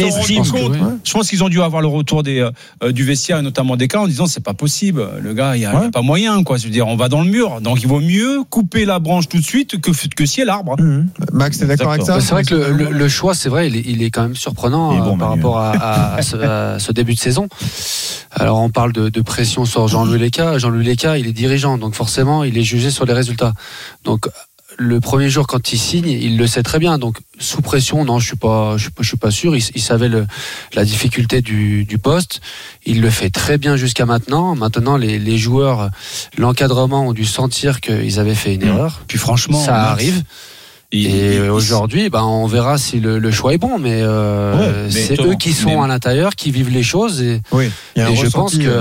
je pense qu'ils ont dû avoir le retour du vestiaire et notamment des cas en disant c'est pas possible, le gars, il y a pas moyen quoi. Je veux dire, on va dans le mur, donc il vaut mieux couper la branche tout de suite que scier l'arbre. Max, t'es d'accord avec ça? C'est vrai que le choix, c'est vrai, il est quand même surprenant par rapport à ce début de saison. Alors on parle de pression sur Jean-Louis Leca. Jean-Louis Leca, il est dirigeant, donc forcément il est jugé sur les résultats. Donc le premier jour quand il signe, il le sait très bien. Donc sous pression, non, je suis pas sûr. Il savait la difficulté du poste. Il le fait très bien jusqu'à maintenant. Maintenant, les joueurs, l'encadrement ont dû sentir qu'ils avaient fait une erreur. Puis franchement, ça arrive. Et aujourd'hui, on verra si le choix est bon, mais c'est eux qui sont à l'intérieur, qui vivent les choses, et je pense que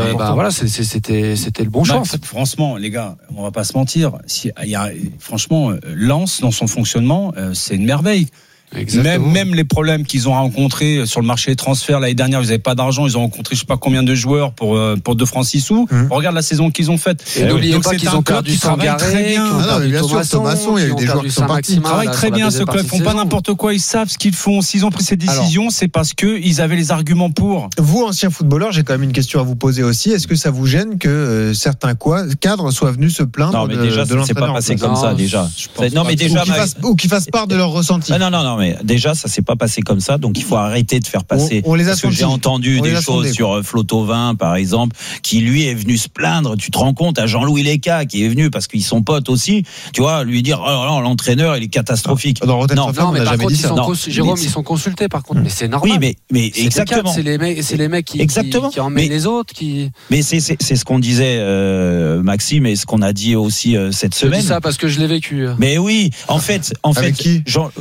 c'était le bon choix. En fait. Franchement, les gars, on va pas se mentir. Franchement, Lens dans son fonctionnement, c'est une merveille. Même les problèmes qu'ils ont rencontrés sur le marché des transferts l'année dernière, ils n'avaient pas d'argent, ils ont rencontré je sais pas combien de joueurs pour 2 francs 6 sous. Regarde la saison qu'ils ont faite. Et n'oubliez pas qu'ils ont perdu Sangaré, Thomasson, il y a eu des joueurs qui sont partis. Ils travaillent très bien ce club, ils font pas n'importe quoi, ils savent ce qu'ils font. S'ils ont pris cette décision, c'est parce que ils avaient les arguments pour. Vous, ancien footballeur, j'ai quand même une question à vous poser aussi. Est-ce que ça vous gêne que certains cadres soient venus se plaindre de l'entraîneur? Non, mais déjà, ça s'est pas passé comme ça déjà. Non, mais déjà, ou qu'ils fassent part de leur ressenti. Non, mais déjà, ça s'est pas passé comme ça, donc il faut arrêter de faire passer. On les a parce que j'ai entendu des choses sur Flotovin, par exemple, qui lui est venu se plaindre. Tu te rends compte, à Jean-Louis Leca qui est venu parce qu'ils sont potes aussi. Tu vois, lui dire l'entraîneur il est catastrophique. Non, mais par contre, Jérôme, ils sont consultés par contre, mais c'est normal. Oui, mais exactement. C'est les mecs qui emmènent les autres. Mais c'est ce qu'on disait Maxime et ce qu'on a dit aussi cette semaine. Je dis ça parce que je l'ai vécu. Mais oui, en fait, avec qui?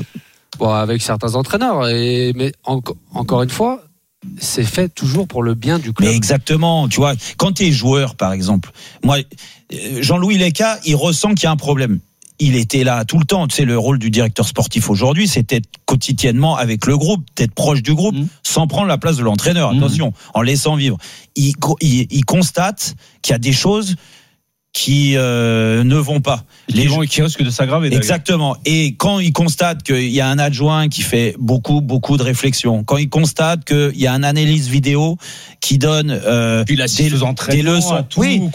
Avec certains entraîneurs, mais encore une fois, c'est fait toujours pour le bien du club. Mais exactement, tu vois, quand tu es joueur par exemple, moi, Jean-Louis Leca, il ressent qu'il y a un problème. il était là tout le temps. Tu sais, le rôle du directeur sportif aujourd'hui, c'est d'être quotidiennement avec le groupe, d'être proche du groupe, sans prendre la place de l'entraîneur. Attention, en laissant vivre. Il constate qu'il y a des choses qui ne vont pas. Qui risquent de s'aggraver. Exactement. Et quand il constate qu'il y a un adjoint qui fait beaucoup de réflexions, quand il constate qu'il y a un analyse vidéo qui donne des leçons.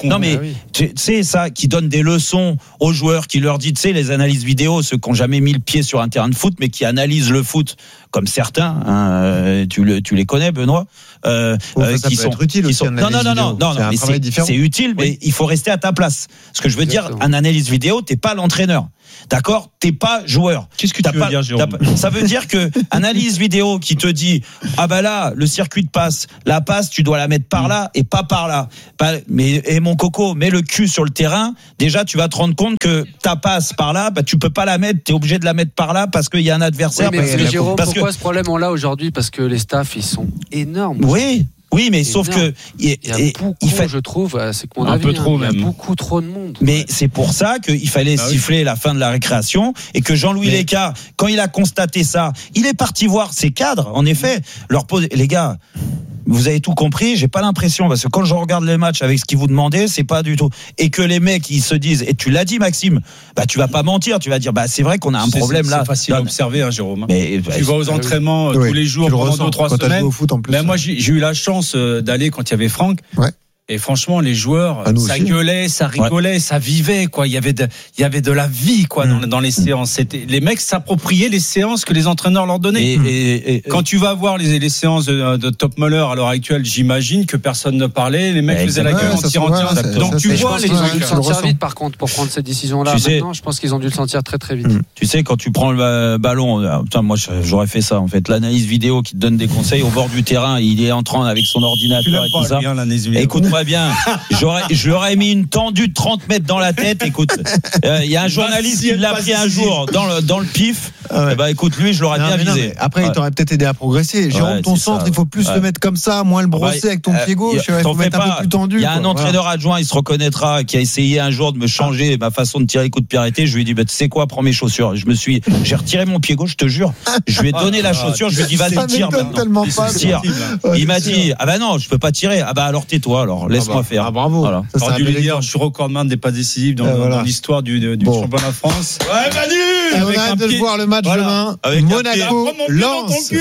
Tu sais ça, qui donne des leçons aux joueurs, qui leur dit, tu sais, les analyses vidéo, ceux qui n'ont jamais mis le pied sur un terrain de foot, mais qui analysent le foot comme certains. Tu les connais, Benoît. Ça qui peut sont être utile aussi. Non, mais c'est utile, mais il faut rester à ta place. Ce que je veux dire, en analyse vidéo, t'es pas l'entraîneur. D'accord? T'es pas joueur. Qu'est-ce que tu veux dire, Jérôme? Ça veut dire que analyse vidéo qui te dit, ah bah là, le circuit de passe, la passe, tu dois la mettre par là et pas par là. Et mon coco, mets le cul sur le terrain. Déjà, tu vas te rendre compte que ta passe par là, tu peux pas la mettre, t'es obligé de la mettre par là parce qu'il y a un adversaire. Oui, mais Jérôme, pourquoi ce problème on l'a aujourd'hui? Parce que les staffs, ils sont énormes. Oui, mais sauf que il y a beaucoup, je trouve, c'est qu'on a peu trop, il y a beaucoup trop de monde. Mais c'est pour ça qu'il fallait siffler la fin de la récréation et que Jean-Louis Leca, quand il a constaté ça, il est parti voir ses cadres, en effet, leur poser, les gars, vous avez tout compris, j'ai pas l'impression, parce que quand je regarde les matchs avec ce qu'ils vous demandaient, c'est pas du tout. Et que les mecs, ils se disent, et tu l'as dit, Maxime, tu vas pas mentir, tu vas dire, c'est vrai qu'on a un problème là. C'est facile à observer, Jérôme. Mais, tu vas aux entraînements tous les jours pendant 2-3 semaines. Au foot en plus. Moi, j'ai eu la chance d'aller quand il y avait Franck. Ouais. Et franchement, les joueurs, ça gueulait, ça rigolait, ça vivait, quoi. Il y avait de la vie, quoi, dans les séances. Les mecs s'appropriaient les séances que les entraîneurs leur donnaient. Et quand tu vas voir les séances de Top Muller à l'heure actuelle, j'imagine que personne ne parlait. Les mecs faisaient la gueule en tirant. Donc tu vois, ils ont dû le sentir vite, par contre, pour prendre cette décision-là. Maintenant, je pense qu'ils ont dû le sentir très très vite. Tu sais, quand tu prends le ballon, moi j'aurais fait ça, en fait. L'analyse vidéo qui te donne des conseils au bord du terrain, il est entrant avec son ordinateur et tout ça. Écoute-moi bien, je leur ai mis une tendue de 30 mètres dans la tête. Écoute, il y a un journaliste qui l'a pris un jour dans le pif. Écoute, lui, je l'aurais bien visé. Après, il t'aurait peut-être aidé à progresser. Jérôme, ton centre, il faut plus le mettre comme ça, moins le brosser avec ton pied gauche. Il faut mettre un peu plus tendu. Il y a un entraîneur adjoint, il se reconnaîtra, qui a essayé un jour de me changer ma façon de tirer les coups de pied arrêtés. Je lui ai dit, tu sais quoi, prends mes chaussures. J'ai retiré mon pied gauche, je te jure. Je lui ai donné la chaussure, je lui ai dit, vas-y, tire maintenant. Tire. Il m'a dit, non, je peux pas tirer. Alors tais-toi, alors laisse-moi faire. Bravo. Voilà. Je suis recordman des pas décisifs dans l'histoire du championnat de France. Ouais, Manu! On a hâte de voir le match demain. Monaco, Lens,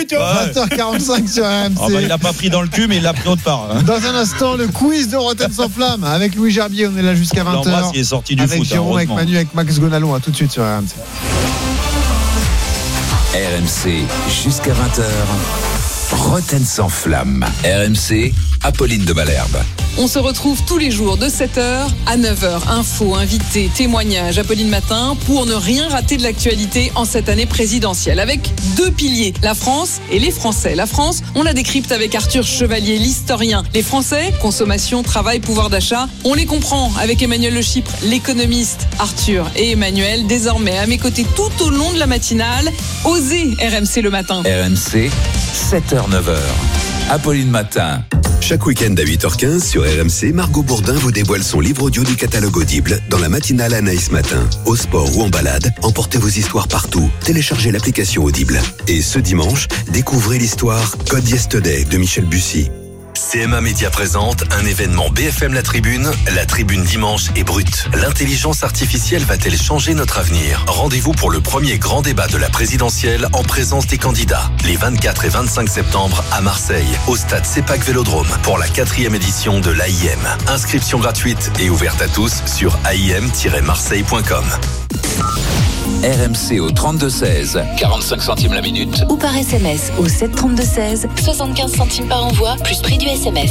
20h45 sur RMC. Il l'a pas pris dans le cul, mais il l'a pris autre part. Dans un instant, le quiz de Rotten sans flamme avec Louis Gerbier. On est là jusqu'à 20h. Il est sorti du avec foot. Jérôme, avec Manu, avec Max Gonalon. À tout de suite sur RMC. RMC jusqu'à 20h. Rotten sans flamme. RMC, Apolline de Malherbe. On se retrouve tous les jours de 7h à 9h. Infos, invités, témoignages, Apolline Matin, pour ne rien rater de l'actualité en cette année présidentielle. Avec deux piliers, la France et les Français. La France, on la décrypte avec Arthur Chevalier, l'historien. Les Français, consommation, travail, pouvoir d'achat, on les comprend avec Emmanuel Le Chypre, l'économiste. Arthur et Emmanuel, désormais à mes côtés tout au long de la matinale. Osez RMC le matin. RMC, 7h-9h. Apolline Matin. Chaque week-end à 8h15 sur RMC, Margot Bourdin vous dévoile son livre audio du catalogue Audible dans la matinale Anaïs Matin. Au sport ou en balade, emportez vos histoires partout. Téléchargez l'application Audible. Et ce dimanche, découvrez l'histoire Code Yesterday de Michel Bussy. CMA Média présente un événement BFM La Tribune dimanche est brute. L'intelligence artificielle va-t-elle changer notre avenir? Rendez-vous pour le premier grand débat de la présidentielle en présence des candidats. Les 24 et 25 septembre à Marseille, au stade CEPAC Vélodrome, pour la 4e édition de l'AIM. Inscription gratuite et ouverte à tous sur aim-marseille.com. RMC au 32-16, 45 centimes la minute. Ou par SMS au 732-16, 75 centimes par envoi, plus prix du SMS.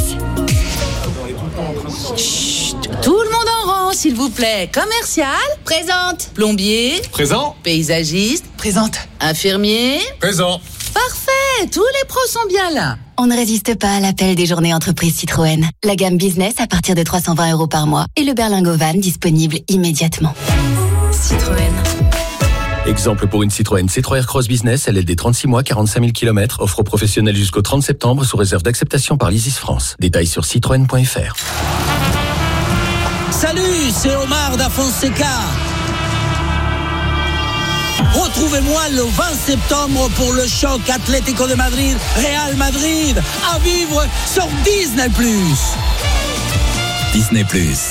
Chut, tout le monde en rang, s'il vous plaît. Commercial, présente. Plombier, présent. Paysagiste, présente. Infirmier, présent. Parfait, tous les pros sont bien là. On ne résiste pas à l'appel des journées entreprises Citroën. La gamme business à partir de 320 € par mois et le berlingot van disponible immédiatement. Citroën. Exemple pour une Citroën C3 Aircross Business, LLD 36 mois, 45 000 km, offre professionnelle jusqu'au 30 septembre sous réserve d'acceptation par l'ISIS France. Détails sur citroën.fr. Salut, c'est Omar da Fonseca. Retrouvez-moi le 20 septembre pour le choc Atlético de Madrid, Real Madrid, à vivre sur Disney+. Disney+,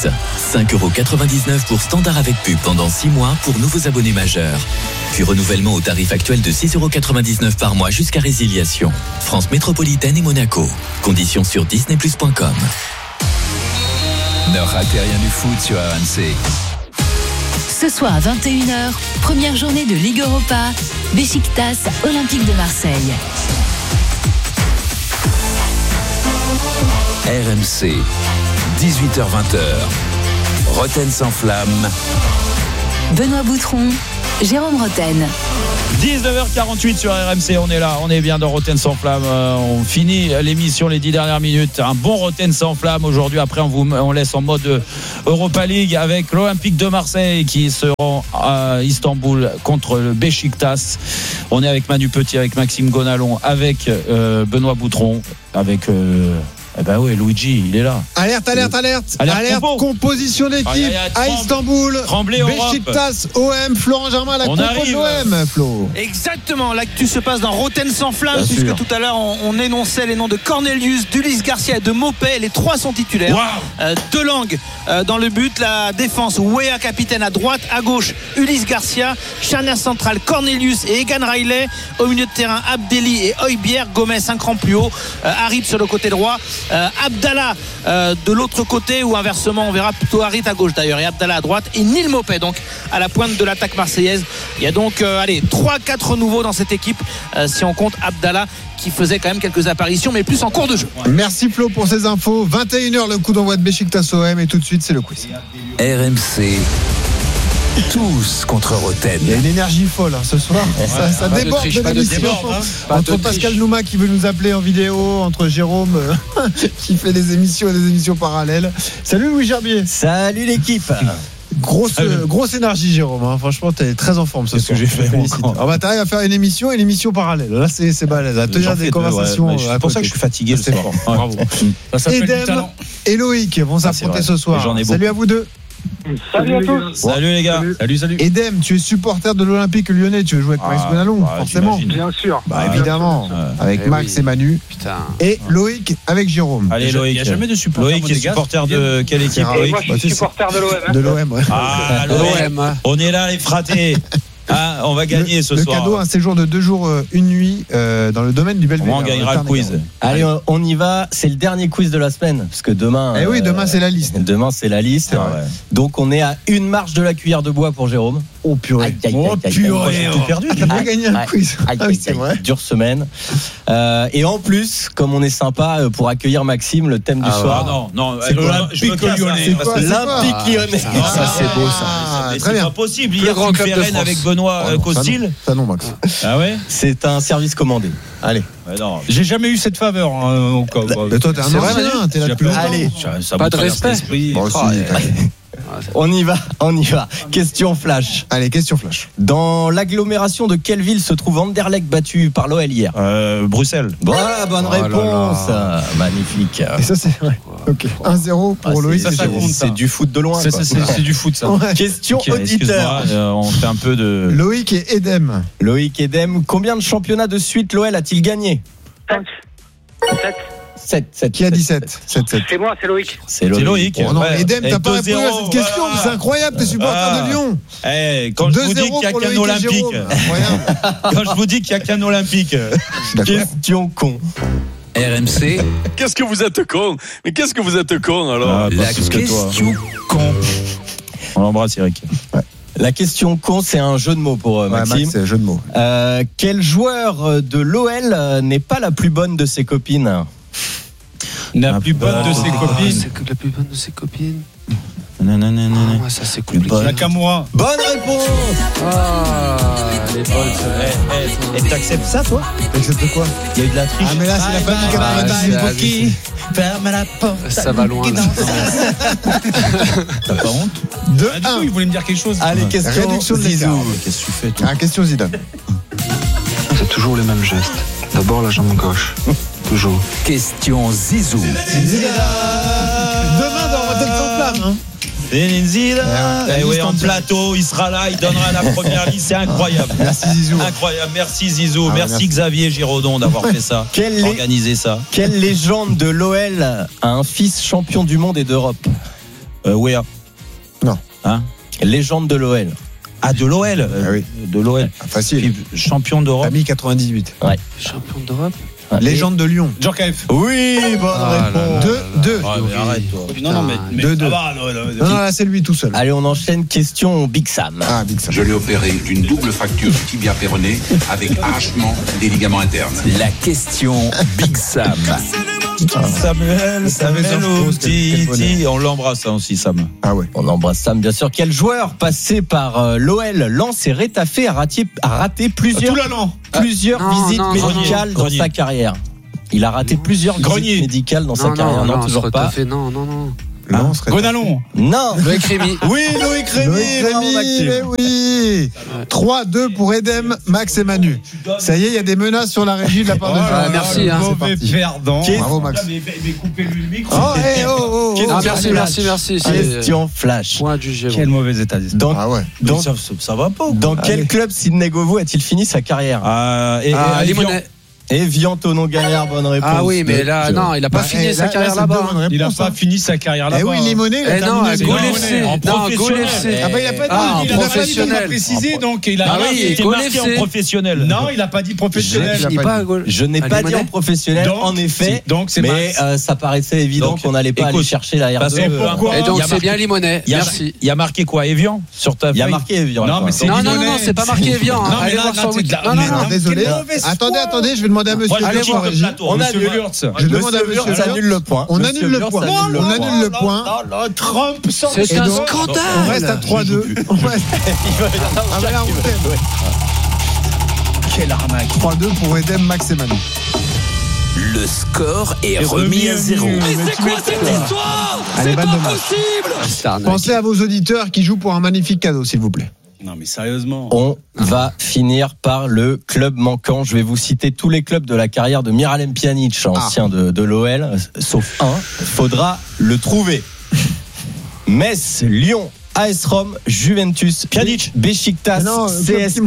5,99€ pour standard avec pub pendant 6 mois pour nouveaux abonnés majeurs. Puis renouvellement au tarif actuel de 6,99€ par mois jusqu'à résiliation. France métropolitaine et Monaco. Conditions sur disneyplus.com. Ne ratez rien du foot sur RMC. Ce soir à 21h, première journée de Ligue Europa, Beşiktaş Olympique de Marseille. RMC, 18h-20h. Roten sans flamme. Benoît Boutron, Jérôme Roten. 19h48 sur RMC, on est là, on est bien dans Roten sans flamme. On finit l'émission, les 10 dernières minutes. Un bon Roten sans flamme aujourd'hui. Après, on laisse en mode Europa League avec l'Olympique de Marseille qui se rend à Istanbul contre le Beşiktaş. On est avec Manu Petit, avec Maxime Gonalon, avec Benoît Boutron, avec Eh ben oui, Luigi, il est là. Alerte, composition d'équipe à Istanbul. Tremblay, Beşiktaş, OM, Florent Germain à la compo de l'OM, Flo. Exactement, l'actu se passe dans Roten sans flamme, puisque tout à l'heure on énonçait les noms de Cornelius, d'Ulysse Garcia et de Mopé. Les trois sont titulaires. De Langue dans le but, la défense, Wea capitaine à droite, à gauche Ulysse Garcia, charnière centrale Cornelius et Egan Riley, au milieu de terrain Abdelli et Højbjerg, Gomez un cran plus haut, Harit sur le côté droit, Abdallah de l'autre côté, ou inversement on verra plutôt Harit à gauche d'ailleurs et Abdallah à droite, et Neil Mopé donc à la pointe de l'attaque marseillaise. Il y a donc 3-4 nouveaux dans cette équipe, si on compte Abdallah qui faisait quand même quelques apparitions, mais plus en cours de jeu. Merci Flo pour ces infos. 21h le coup d'envoi de Beşiktaş OM, et tout de suite c'est le quiz. RMC, tous contre Roten. Il y a une énergie folle ce soir. Ça déborde de l'émission. Entre Pascal Nouma qui veut nous appeler en vidéo, entre Jérôme qui fait des émissions et des émissions parallèles. Salut Louis Gerbier. Salut l'équipe. Grosse énergie, Jérôme. Hein. Franchement, t'es très en forme ce soir. Qu'est-ce que j'ai fait t'arrives à faire une émission et une émission parallèle. Là, c'est balèze. À tenir des conversations. C'est pour ça que je suis fatigué le soir. Bravo. Edem et Loïc vont s'affronter ce soir. Salut à vous deux. Salut à tous. Salut les gars. Salut. Edem, tu es supporter de l'Olympique Lyonnais. Tu veux jouer avec Max Gonalon, forcément. Bien sûr. Évidemment. Avec Max et Manu. Et Loïc avec Jérôme. Allez Loïc. Il n'y a jamais de supporter. Loïc est supporter de quelle équipe? Moi je suis supporter de l'OM. De l'OM, ouais. l'OM. On est là les fratés. On va gagner ce soir. Le cadeau, un séjour de 2 jours, 1 nuit dans le domaine du Belvédère. On gagnera le quiz. Allez, on y va. C'est le dernier quiz de la semaine, parce que demain. Oui, demain c'est la liste. Demain c'est la liste. Donc on est à une marche de la cuillère de bois pour Jérôme. Oh purée. J'ai perdu. T'as pas gagné un quiz. C'est vrai. Dure semaine. Et en plus, comme on est sympa, pour accueillir Maxime, le thème du soir. Non, c'est l'Olympique Lyonnais. L'Olympique Lyonnais. Ça c'est beau ça. C'est pas possible. Hier tu fais Rennes avec Benoît Costil. Ça non, Max. Ah ouais. C'est un service commandé. Allez. J'ai jamais eu cette faveur. Mais toi t'es un ancien, t'es là depuis longtemps. Allez. Pas de respect. On y va. Question flash. Allez, question flash. Dans l'agglomération de quelle ville se trouve Anderlecht battu par l'OL hier? Bruxelles. Bonne réponse. Magnifique. Et ça c'est vrai. Ok. 1-0 pour Loïc. C'est du foot de loin. C'est du foot ça. Question auditeur. On fait un peu de. Loïc et Edem. Combien de championnats de suite l'OL a-t-il gagné? 7. Qui a dit 7? C'est moi, c'est Loïc. C'est Loïc. Oh non, Edem, t'as pas répondu à cette question, mais c'est incroyable, t'es supporter de Lyon. Quand je vous dis qu'il n'y a qu'un olympique. Quand je vous dis qu'il n'y a qu'un olympique. Question con. RMC. Qu'est-ce que vous êtes con? Mais qu'est-ce que vous êtes con alors? La question con. On l'embrasse Eric. La question con, c'est un jeu de mots pour Maxime. Max, c'est un jeu de mots. Quel joueur de l'OL n'est pas la plus bonne de ses copines? La plus bonne de ses copines. La plus bonne de ses copines. Ça c'est compliqué. Nakamura. Bonne réponse. Les bols. Et t'acceptes ça toi? T'acceptes quoi? Il y a eu de la triche. Mais là c'est la famille qui a ferme la porte. Ça va loin. T'as pas honte? 2-1. Il voulait me dire quelque chose. Allez, question Zizou. Qu'est-ce que tu fais toi? Question Zidane. C'est toujours les mêmes gestes. D'abord la jambe gauche. Toujours. Question Zizou. Demain dans Roten sans flamme. Et oui, en plateau, il sera là, il donnera la première liste. C'est incroyable. Merci Zizou. Incroyable. Merci Zizou. Merci Xavier Giraudon d'avoir fait ça. Organisé ça. Quelle légende de l'OL a un fils champion du monde et d'Europe? Wea. Non. Hein? Légende de l'OL. Ah, de l'OL. Oui. De l'OL. Facile. Champion d'Europe. Famille 98. Ouais. Champion d'Europe. Légende de Lyon. Djorkaeff. Oui, bonne réponse. 2. Arrête, toi. Non, mais 2. Non, là, c'est lui tout seul. Allez, on enchaîne. Question Big Sam. Ah, Big Sam. Je l'ai opéré d'une double fracture tibia-péronée avec arrachement des ligaments internes. La question Big Sam. Samuel Titi. On l'embrasse aussi, Sam. Ah ouais. On embrasse Sam, bien sûr. Quel joueur passé par l'OL, Lens et Rétafé a raté plusieurs visites médicales dans sa carrière? Il a raté plusieurs visites médicales dans sa carrière. Non, toujours pas. Non. Gonalon. Non. Loïc Rémy. Oui, Loïc Rémy. Mais oui. 3-2 pour Edem, Max et Manu. Ça y est, il y a des menaces sur la régie de la part de Jean. Merci. Mauvais perdant. Bravo, Max. Mais coupez-lui le micro. Merci. Question flash. Point du Géo. Quel mauvais état d'esprit. Donc, ça va pas. Dans quel club Sidney Govou a-t-il fini sa carrière? Limonest. Evian Tonon Gaillard, bonne réponse. Ah oui, mais là, non, il n'a pas fini sa carrière là-bas. Il n'a pas fini sa carrière là-bas. Eh oui, Limonet, il a terminé. Gaulle FC. En professionnel. Ah bah il a pas dit professionnel. Précisé, donc il a été marqué en professionnel. Non, il n'a pas dit professionnel. Je n'ai pas dit en professionnel, en effet. Donc c'est mais ça paraissait évident qu'on n'allait pas aller chercher la R2. Et donc c'est bien Limonet. Merci. Il y a marqué quoi, Evian sur ta feuille? Il y a marqué Evian. Non, mais c'est non, c'est pas marqué Evian. Allez voir sur Wikipédia. Non, désolé. Attendez, je vais demander à monsieur. On annule. Je demande à monsieur Wurtz annule le point. On annule le point. On annule le point. Trump sort. C'est un scandale. On reste à 3-2. Quelle arnaque. 3-2 pour Edem, Max et Manu. Le score est remis à 0. Mais c'est quoi cette histoire? Allez, C'est pas balle de match. possible. Pensez à vos auditeurs qui jouent pour un magnifique cadeau, s'il vous plaît. Non, mais sérieusement. On va finir par le club manquant. Je vais vous citer tous les clubs de la carrière de Miralem Pjanic, ancien de l'OL, sauf un. Faudra le trouver. Metz, Lyon, AS Rome, Juventus, Pjanic, Beşiktaş, CSKA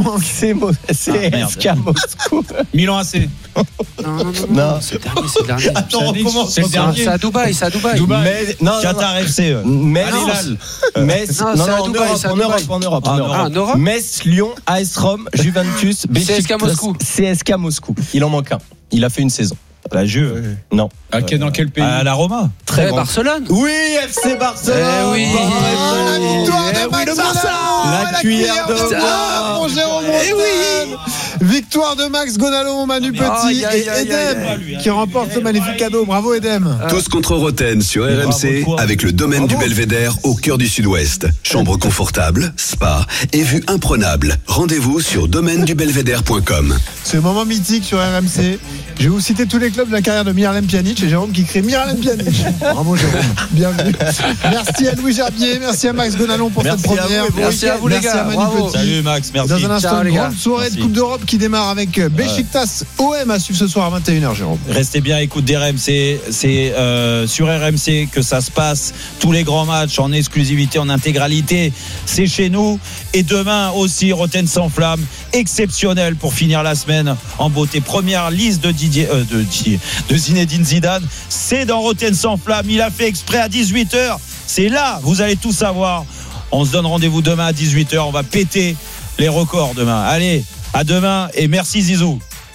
Moscou. Milan AC. Non, c'est le dernier. Attends, on recommence. C'est à Dubaï. Qatar FC. Metz, en Europe. Metz, Lyon, AS Rome, Juventus, CSKA Moscou. Il en manque un. Il a fait une saison. La Juve. Non. Dans quel pays? À la Roma. Très bon. Barcelone. Oui, FC Barcelone. Oui. La victoire de Max Gonalon. La cuillère de bois. Pour Jérôme Rotten. Victoire de Max Gonalon, Manu Petit et Edem qui remporte ce magnifique cadeau. Bravo Edem. Tous contre Rotten sur RMC avec le domaine du Belvédère au cœur du Sud-Ouest. Chambre confortable, spa et vue imprenable. Rendez-vous sur domainedubelvédère.com. C'est un moment mythique sur RMC. Je vais vous citer tous les clubs de la carrière de Miralem Pjanic et Jérôme qui crie Miralem Pjanic. Bravo Jérôme, bienvenue. Merci à Louis Gerbier, merci à Max Gonalon pour cette première. Merci à vous les gars. Merci à Manu Petit. Salut Max, merci. Dans un instant, une grande Merci. soirée de Coupe d'Europe qui démarre avec Beşiktaş OM à suivre ce soir à 21h, Jérôme. Restez bien à l'écoute d'RMC. C'est sur RMC que ça se passe. Tous les grands matchs en exclusivité, en intégralité. C'est chez nous. Et demain aussi, Rotten sans flamme. Exceptionnel pour finir la semaine en beauté. Première liste de Zinedine Zidane. C'est dans Rotten sans flamme. Il a fait exprès à 18h. C'est là, vous allez tout savoir. On se donne rendez-vous demain à 18h. On va péter les records demain. Allez, à demain et merci Zizou.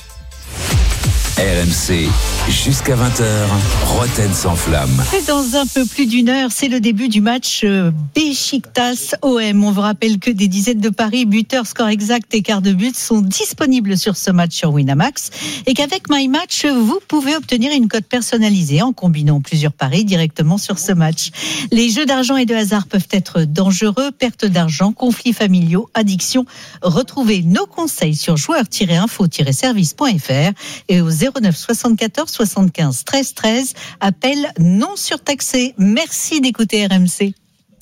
RMC, jusqu'à 20h, Rotten sans flamme. Et dans un peu plus d'une heure, c'est le début du match Beşiktaş-OM. On vous rappelle que des dizaines de paris, buteurs, score exact et quart de but sont disponibles sur ce match sur Winamax. Et qu'avec My Match, vous pouvez obtenir une cote personnalisée en combinant plusieurs paris directement sur ce match. Les jeux d'argent et de hasard peuvent être dangereux, perte d'argent, conflits familiaux, addiction. Retrouvez nos conseils sur joueurs-info-service.fr et aux 09 74 75 13 13. Appel non surtaxé. Merci d'écouter RMC.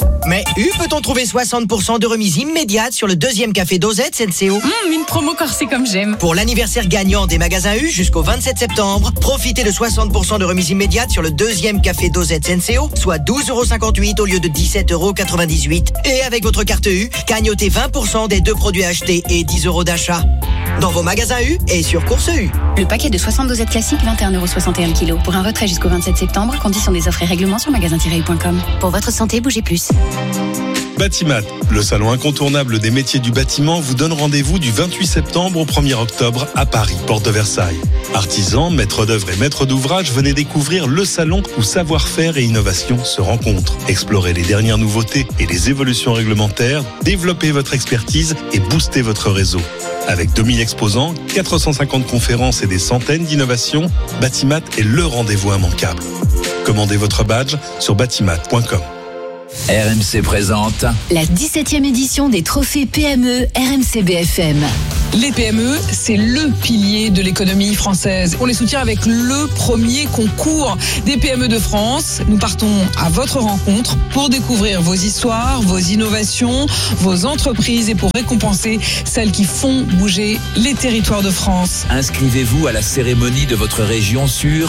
Mais peut-on trouver 60% de remise immédiate sur le deuxième café dosette Senseo? Une promo corsée comme j'aime. Pour l'anniversaire gagnant des magasins U jusqu'au 27 septembre, profitez de 60% de remise immédiate sur le deuxième café dosette Senseo, soit 12,58€ au lieu de 17,98€. Et avec votre carte U, gagnotez 20% des 2 produits achetés et 10€ d'achat. Dans vos magasins U et sur Course U. Le paquet de 60 dosettes classiques, 21,61€ le kilo. Pour un retrait jusqu'au 27 septembre, conditions des offres et règlements sur magasin-u.com. Pour votre santé, bougez plus. Batimat, le salon incontournable des métiers du bâtiment, vous donne rendez-vous du 28 septembre au 1er octobre à Paris, porte de Versailles. Artisans, maîtres d'œuvre et maîtres d'ouvrage, venez découvrir le salon où savoir-faire et innovation se rencontrent. Explorez les dernières nouveautés et les évolutions réglementaires, développez votre expertise et boostez votre réseau. Avec 2000 exposants, 450 conférences et des centaines d'innovations, Batimat est le rendez-vous immanquable. Commandez votre badge sur batimat.com. RMC présente la 17e édition des trophées PME RMC BFM. Les PME, c'est le pilier de l'économie française. On les soutient avec le premier concours des PME de France. Nous partons à votre rencontre pour découvrir vos histoires, vos innovations, vos entreprises et pour récompenser celles qui font bouger les territoires de France. Inscrivez-vous à la cérémonie de votre région sur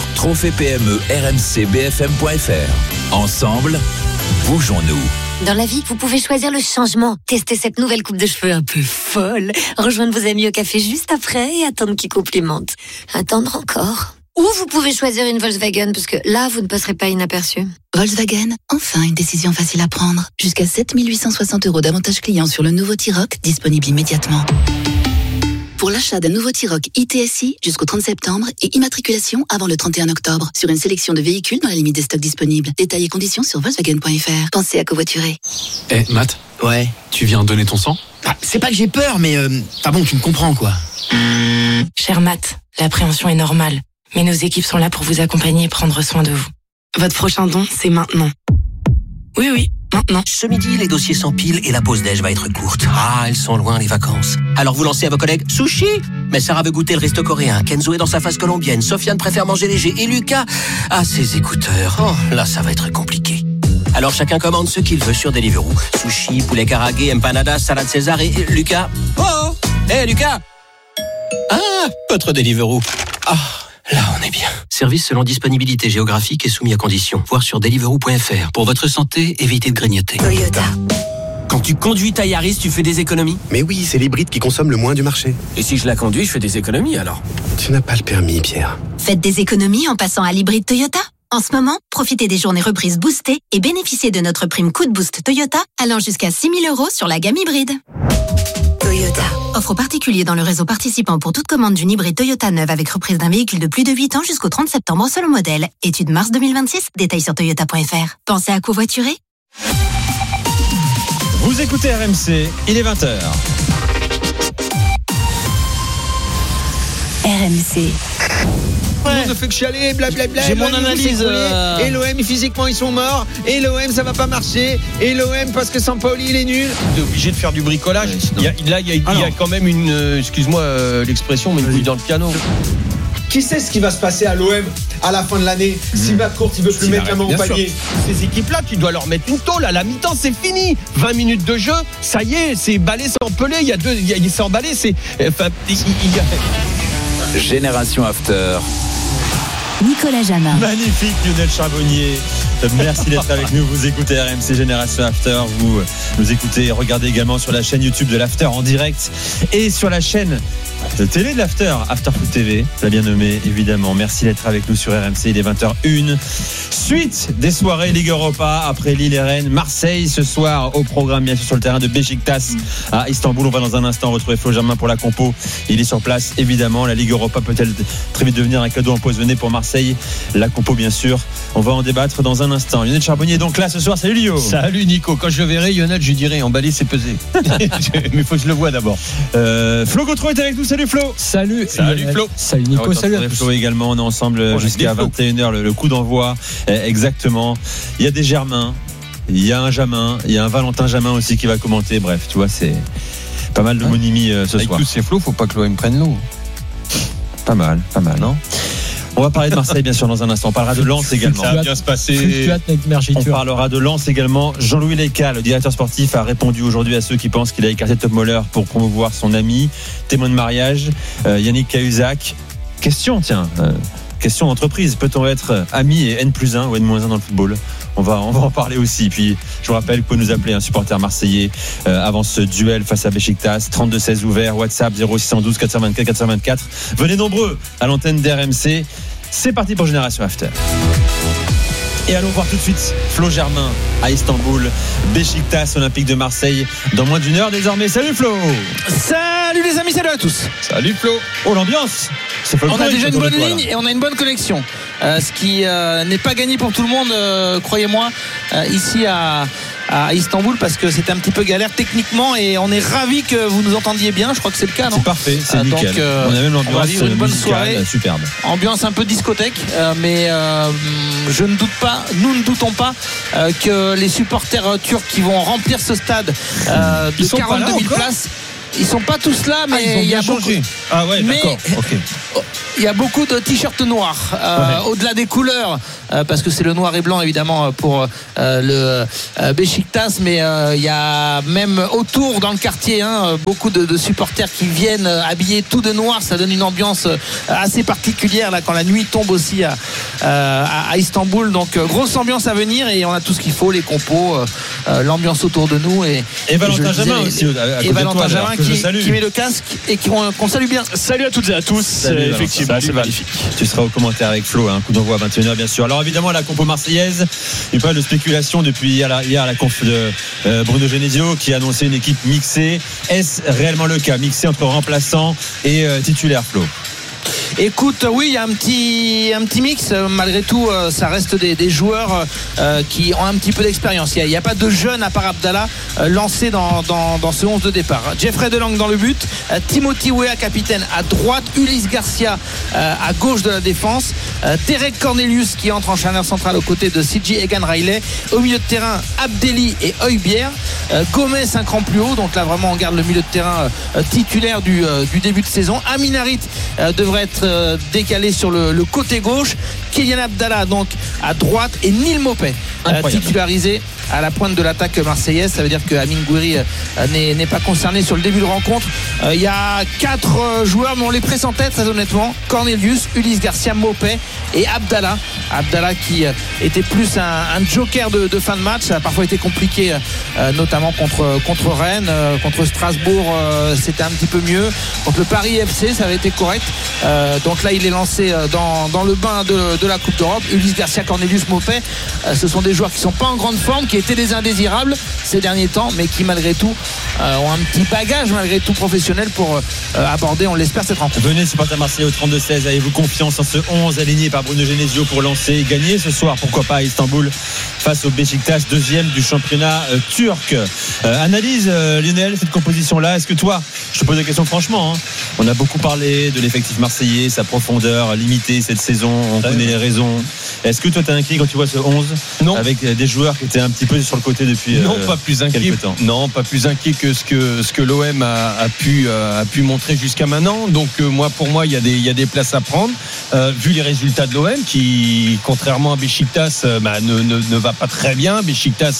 trophée-PME-RMCBFM.fr. Ensemble, bougeons-nous. Dans la vie, vous pouvez choisir le changement. Testez cette nouvelle coupe de cheveux un peu folle. Rejoindre vos amis au café juste après et attendre qu'ils complimentent. Attendre encore. Ou vous pouvez choisir une Volkswagen parce que là, vous ne passerez pas inaperçu. Volkswagen, enfin une décision facile à prendre. Jusqu'à 7 860€ d'avantages clients sur le nouveau T-Roc, disponible immédiatement. Pour l'achat d'un nouveau T-Roc ITSI jusqu'au 30 septembre et immatriculation avant le 31 octobre sur une sélection de véhicules dans la limite des stocks disponibles. Détails et conditions sur Volkswagen.fr. Pensez à covoiturer. Matt. Ouais. Tu viens donner ton sang? C'est pas que j'ai peur, mais tu me comprends quoi. Cher Matt, l'appréhension est normale, mais nos équipes sont là pour vous accompagner et prendre soin de vous. Votre prochain don, c'est maintenant. Oui, maintenant. Ce midi, les dossiers s'empilent et la pause déj va être courte. Ah, elles sont loin les vacances. Alors vous lancez à vos collègues sushi. Mais Sarah veut goûter le resto coréen. Kenzo est dans sa phase colombienne. Sofiane préfère manger léger. Et Lucas a ses écouteurs. Oh, là, ça va être compliqué. Alors chacun commande ce qu'il veut sur Deliveroo. Sushi, poulet karagué, empanadas, salade César et Lucas. Oh, Lucas. Ah, votre Deliveroo. Ah. Là, on est bien. Service selon disponibilité géographique et soumis à conditions. Voir sur deliveroo.fr. Pour votre santé, évitez de grignoter. Toyota. Quand tu conduis ta Yaris, tu fais des économies? Mais oui, c'est l'hybride qui consomme le moins du marché. Et si je la conduis, je fais des économies alors? Tu n'as pas le permis, Pierre. Faites des économies en passant à l'hybride Toyota. En ce moment, profitez des journées reprises boostées et bénéficiez de notre prime coup de boost Toyota allant jusqu'à 6 000 € sur la gamme hybride. Toyota. Offre aux particuliers dans le réseau participant pour toute commande d'une hybride Toyota neuve avec reprise d'un véhicule de plus de 8 ans jusqu'au 30 septembre selon modèle. Étude mars 2026. Détails sur toyota.fr. Pensez à covoiturer. Vous écoutez RMC, il est 20h. RMC. Tout le monde ne fait que chialer, blablabla. J'ai mon analyse. Et l'OM, physiquement, ils sont morts. Et l'OM, ça va pas marcher. Et l'OM, parce que Sampaoli, il est nul. Tu es obligé de faire du bricolage. Il y a quand même une, excuse-moi l'expression, mais une couille dans le piano. Qui sait ce qui va se passer à l'OM à la fin de l'année si McCourt il veut plus mettre la main au panier? Ces équipes-là, tu dois leur mettre une tôle. À la mi-temps, c'est fini. 20 minutes de jeu, ça y est, c'est emballé, c'est empelé. C'est emballé, c'est. Enfin, Génération After. Nicolas Jamin. Magnifique Lionel Charbonnier. Merci d'être avec nous. Vous écoutez RMC Génération After. Vous nous écoutez et regardez également sur la chaîne YouTube de l'After en direct et sur la chaîne de télé de l'After, After Foot TV, l'a bien nommé évidemment. Merci d'être avec nous sur RMC. Il est 20h01. Suite des soirées Ligue Europa après Lille et Rennes. Marseille ce soir au programme, bien sûr sur le terrain de Beşiktaş à Istanbul. On va dans un instant retrouver Flo Germain pour la compo. Il est sur place évidemment. La Ligue Europa peut-elle très vite devenir un cadeau empoisonné pour Marseille? La compo bien sûr. On va en débattre dans un instant. Lionel Charbonnier est donc là ce soir. Salut Lio. Salut Nico. Quand je verrai Lionel, je dirai emballé c'est pesé. Mais faut que je le vois d'abord. Flo Gautreau est avec nous. Salut Flo. Salut Flo. Salut Nico. Salut à Flo également. On est ensemble jusqu'à 21h. Le coup d'envoi. Exactement. Il y a des Germains. Il y a un Jamin. Il y a un Valentin Jamin aussi qui va commenter. Bref, tu vois, c'est pas mal d'homonymies ce soir. Avec tous ces flots, faut pas que l'OM prenne l'eau. Pas mal, non? On va parler de Marseille bien sûr dans un instant. On parlera de Lens également. Ça va bien se passer. On parlera de Lens également. Jean-Louis Leca, le directeur sportif, a répondu aujourd'hui à ceux qui pensent qu'il a écarté Top Moller pour promouvoir son ami, témoin de mariage, Yannick Cahuzac. Question d'entreprise. Peut-on être ami et N+1 ou N-1 dans le football ? On va en parler aussi. Puis je vous rappelle que vous pouvez nous appeler un supporter marseillais avant ce duel face à Beşiktaş. 32-16 ouvert, WhatsApp 0612 424 424. Venez nombreux à l'antenne d'RMC. C'est parti pour Génération After. Et allons voir tout de suite Flo Germain à Istanbul, Beşiktaş Olympique de Marseille dans moins d'une heure désormais. Salut Flo. Salut les amis, salut à tous. Salut Flo. Oh l'ambiance. On a déjà une bonne ligne et on a une bonne connexion. Ce qui n'est pas gagné pour tout le monde, croyez-moi, ici à Istanbul, parce que c'était un petit peu galère techniquement et on est ravis que vous nous entendiez bien. Je crois que c'est le cas, non ? C'est parfait, c'est nickel. Donc, on a même l'ambiance, on va vivre une bonne soirée, superbe. Ambiance un peu discothèque, mais nous ne doutons pas que les supporters turcs qui vont remplir ce stade de 42 000 places. Ils sont pas tous là, mais il y a beaucoup. Ah ouais, d'accord. Okay. Il y a beaucoup de t-shirts noirs, au-delà des couleurs, parce que c'est le noir et blanc évidemment pour le Beşiktaş, mais il y a même autour dans le quartier beaucoup de supporters qui viennent habillés tout de noir. Ça donne une ambiance assez particulière là quand la nuit tombe aussi à Istanbul. Donc grosse ambiance à venir et on a tout ce qu'il faut, les compos, l'ambiance autour de nous et Valentin Jamin aussi. Et Valentin Jamin qui met le casque et qu'on salue bien. Salut à toutes et à tous. Effectivement, c'est magnifique. Tu seras au commentaire avec Flo, coup d'envoi à 21h bien sûr. Alors évidemment la compo marseillaise, il y a pas de spéculation depuis hier la conf de Bruno Genesio qui a annoncé une équipe mixée. Est-ce réellement le cas, mixée entre remplaçants et titulaires, Flo ? Écoute, oui, il y a un petit mix. Malgré tout, ça reste des joueurs qui ont un petit peu d'expérience. Il n'y a pas de jeunes à part Abdallah lancé dans ce 11 de départ. Jeffrey Delang dans le but, Timothy Weah capitaine à droite, Ulysse Garcia à gauche de la défense, Derek Cornelius qui entre en charnière centrale aux côtés de CJ Egan Riley. Au milieu de terrain, Abdelli et Højbjerg. Gomez un cran plus haut. Donc là, vraiment, on garde le milieu de terrain titulaire du début de saison. Amin Harit devrait être décalé sur le côté gauche. Kylian Abdallah donc à droite et Neal Maupay titularisé à la pointe de l'attaque marseillaise. Ça veut dire que Amine Gouiri n'est pas concerné sur le début de rencontre. Il y a 4 joueurs, mais on les presse en tête très honnêtement. Cornelius, Ulysse Garcia, Maupay et Abdallah qui était plus un joker de fin de match. Ça a parfois été compliqué, notamment contre Rennes, contre Strasbourg c'était un petit peu mieux, contre le Paris FC ça avait été correct. Donc là il est lancé dans le bain de la Coupe d'Europe. Ulysse Garcia, Cornelius, Maupay, ce sont des joueurs qui sont pas en grande forme, qui étaient des indésirables ces derniers temps, mais qui malgré tout ont un petit bagage malgré tout professionnel pour aborder, on l'espère, cette rencontre. Venez supporter Marseille au 32-16, avez-vous confiance en ce 11 aligné par Bruno Genesio pour lancer et gagner ce soir, pourquoi pas à Istanbul face au Beşiktaş, deuxième du championnat turc. Analyse Lionel, cette composition là, est-ce que toi, je te pose la question franchement, on a beaucoup parlé de l'effectif marseillais, sa profondeur limitée cette saison, on connaît les raisons. Est-ce que toi t'es inquiet quand tu vois ce 11 avec des joueurs qui étaient un petit peu sur le côté depuis pas plus inquiet quelques temps? Non, pas plus inquiet que ce que l'OM a pu montrer jusqu'à maintenant. Donc pour moi il y a des places à prendre vu les résultats de l'OM qui contrairement à Beşiktaş ne va pas très bien. Beşiktaş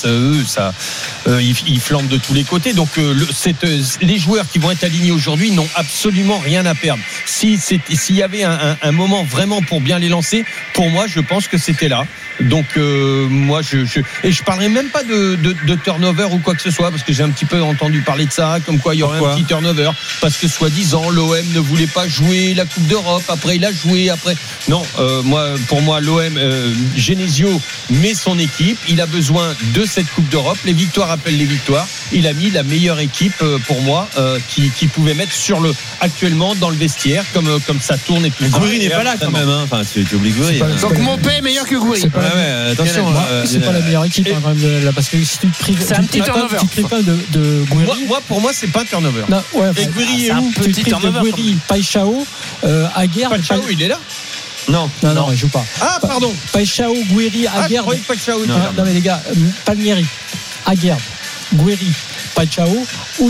ils flambent de tous les côtés. Donc les joueurs qui vont être alignés aujourd'hui n'ont absolument rien à perdre. S'il y avait un moment vraiment pour bien les lancer, pour moi je pense que c'était là. Donc moi je parlerai même pas de turnover ou quoi que ce soit, parce que j'ai un petit peu entendu parler de ça, comme quoi il y aurait un petit turnover parce que soi-disant l'OM ne voulait pas jouer la Coupe d'Europe, après il a joué, après non, pour moi l'OM Genesio met son équipe, il a besoin de cette Coupe d'Europe, les victoires appellent les victoires, il a mis la meilleure équipe pour moi qui pouvait mettre actuellement dans le vestiaire comme ça tourne et tout. Gouiri n'est pas là quand même, enfin tu oublies Gouiri. Donc Maupay est meilleur que Gouiri. Attention, c'est pas la meilleure équipe là, parce que si tu te prives, c'est un petit turnover. Tu te prives pas de Gouiri. Pour moi c'est pas un turnover. Non, et Gouiri est où? Tu te prives de Gouiri, Paixão, Aguerd. Paixão il est là? Non, il joue pas. Ah pardon. Paixão, Gouiri, Aguerd. Non mais les gars, Palmieri, Aguerd, Gouiri, Paixão, outre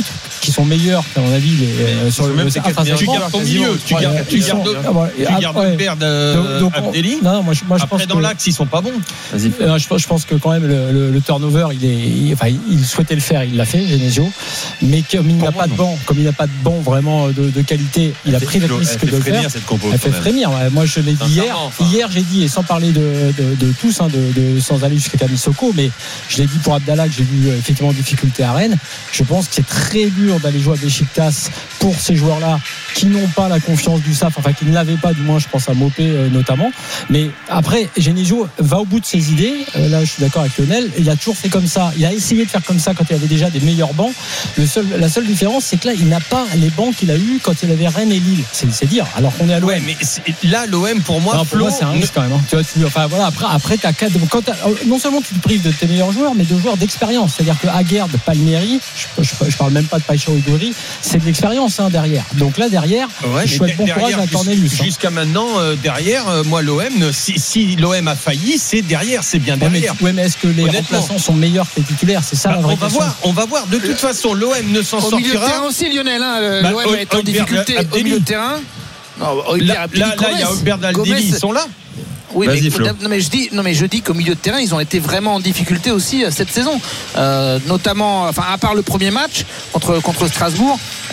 qui sont meilleurs qu'à mon avis sur le tu gardes ton milieu, tu gardes Albert Abdelli. Non, moi je après pense dans l'axe ils sont pas bons. Je pense que quand même le turnover il souhaitait le faire, il l'a fait Genesio, mais comme il n'a pas de banc vraiment de qualité, il a pris le risque de le faire. Elle fait frémir. Moi je l'ai dit hier j'ai dit, et sans parler de tous, sans aller jusqu'à Kamissoko, mais je l'ai dit pour Abdallah, que j'ai vu effectivement difficulté à Rennes. Je pense que c'est très dur d'aller jouer à Beşiktaş pour ces joueurs-là qui n'ont pas la confiance du staff, enfin qui ne l'avaient pas, du moins je pense à Mopé notamment. Mais après, Genesio va au bout de ses idées. Là je suis d'accord avec Lionel, il a toujours fait comme ça, il a essayé de faire comme ça quand il avait déjà des meilleurs bancs. La seule différence, c'est que là il n'a pas les bancs qu'il a eu quand il avait Rennes et Lille, c'est dire, alors qu'on est à l'OM. Ouais, mais là l'OM pour moi, c'est un risque quand même, hein. Enfin voilà, après non seulement tu te prives de tes meilleurs joueurs, mais de joueurs d'expérience. C'est-à-dire que Aguerd, Palmieri, je parle même pas de Païcha ou Gouiri, c'est de l'expérience derrière. Donc là derrière, je souhaite bon courage à Cornelius. Jusqu'à maintenant, derrière, moi l'OM, si l'OM a failli, c'est derrière, c'est bien derrière. Mais est-ce que les remplaçants sont meilleurs que les titulaires? C'est ça la vraie question. On va voir. De toute façon, l'OM ne s'en sortira. Au milieu de terrain aussi, Lionel. L'OM est en difficulté au milieu de terrain. Là, il y a Albert Abdelli, ils sont là. Oui, mais je dis qu'au milieu de terrain, ils ont été vraiment en difficulté aussi cette saison, notamment, à part le premier match contre Strasbourg,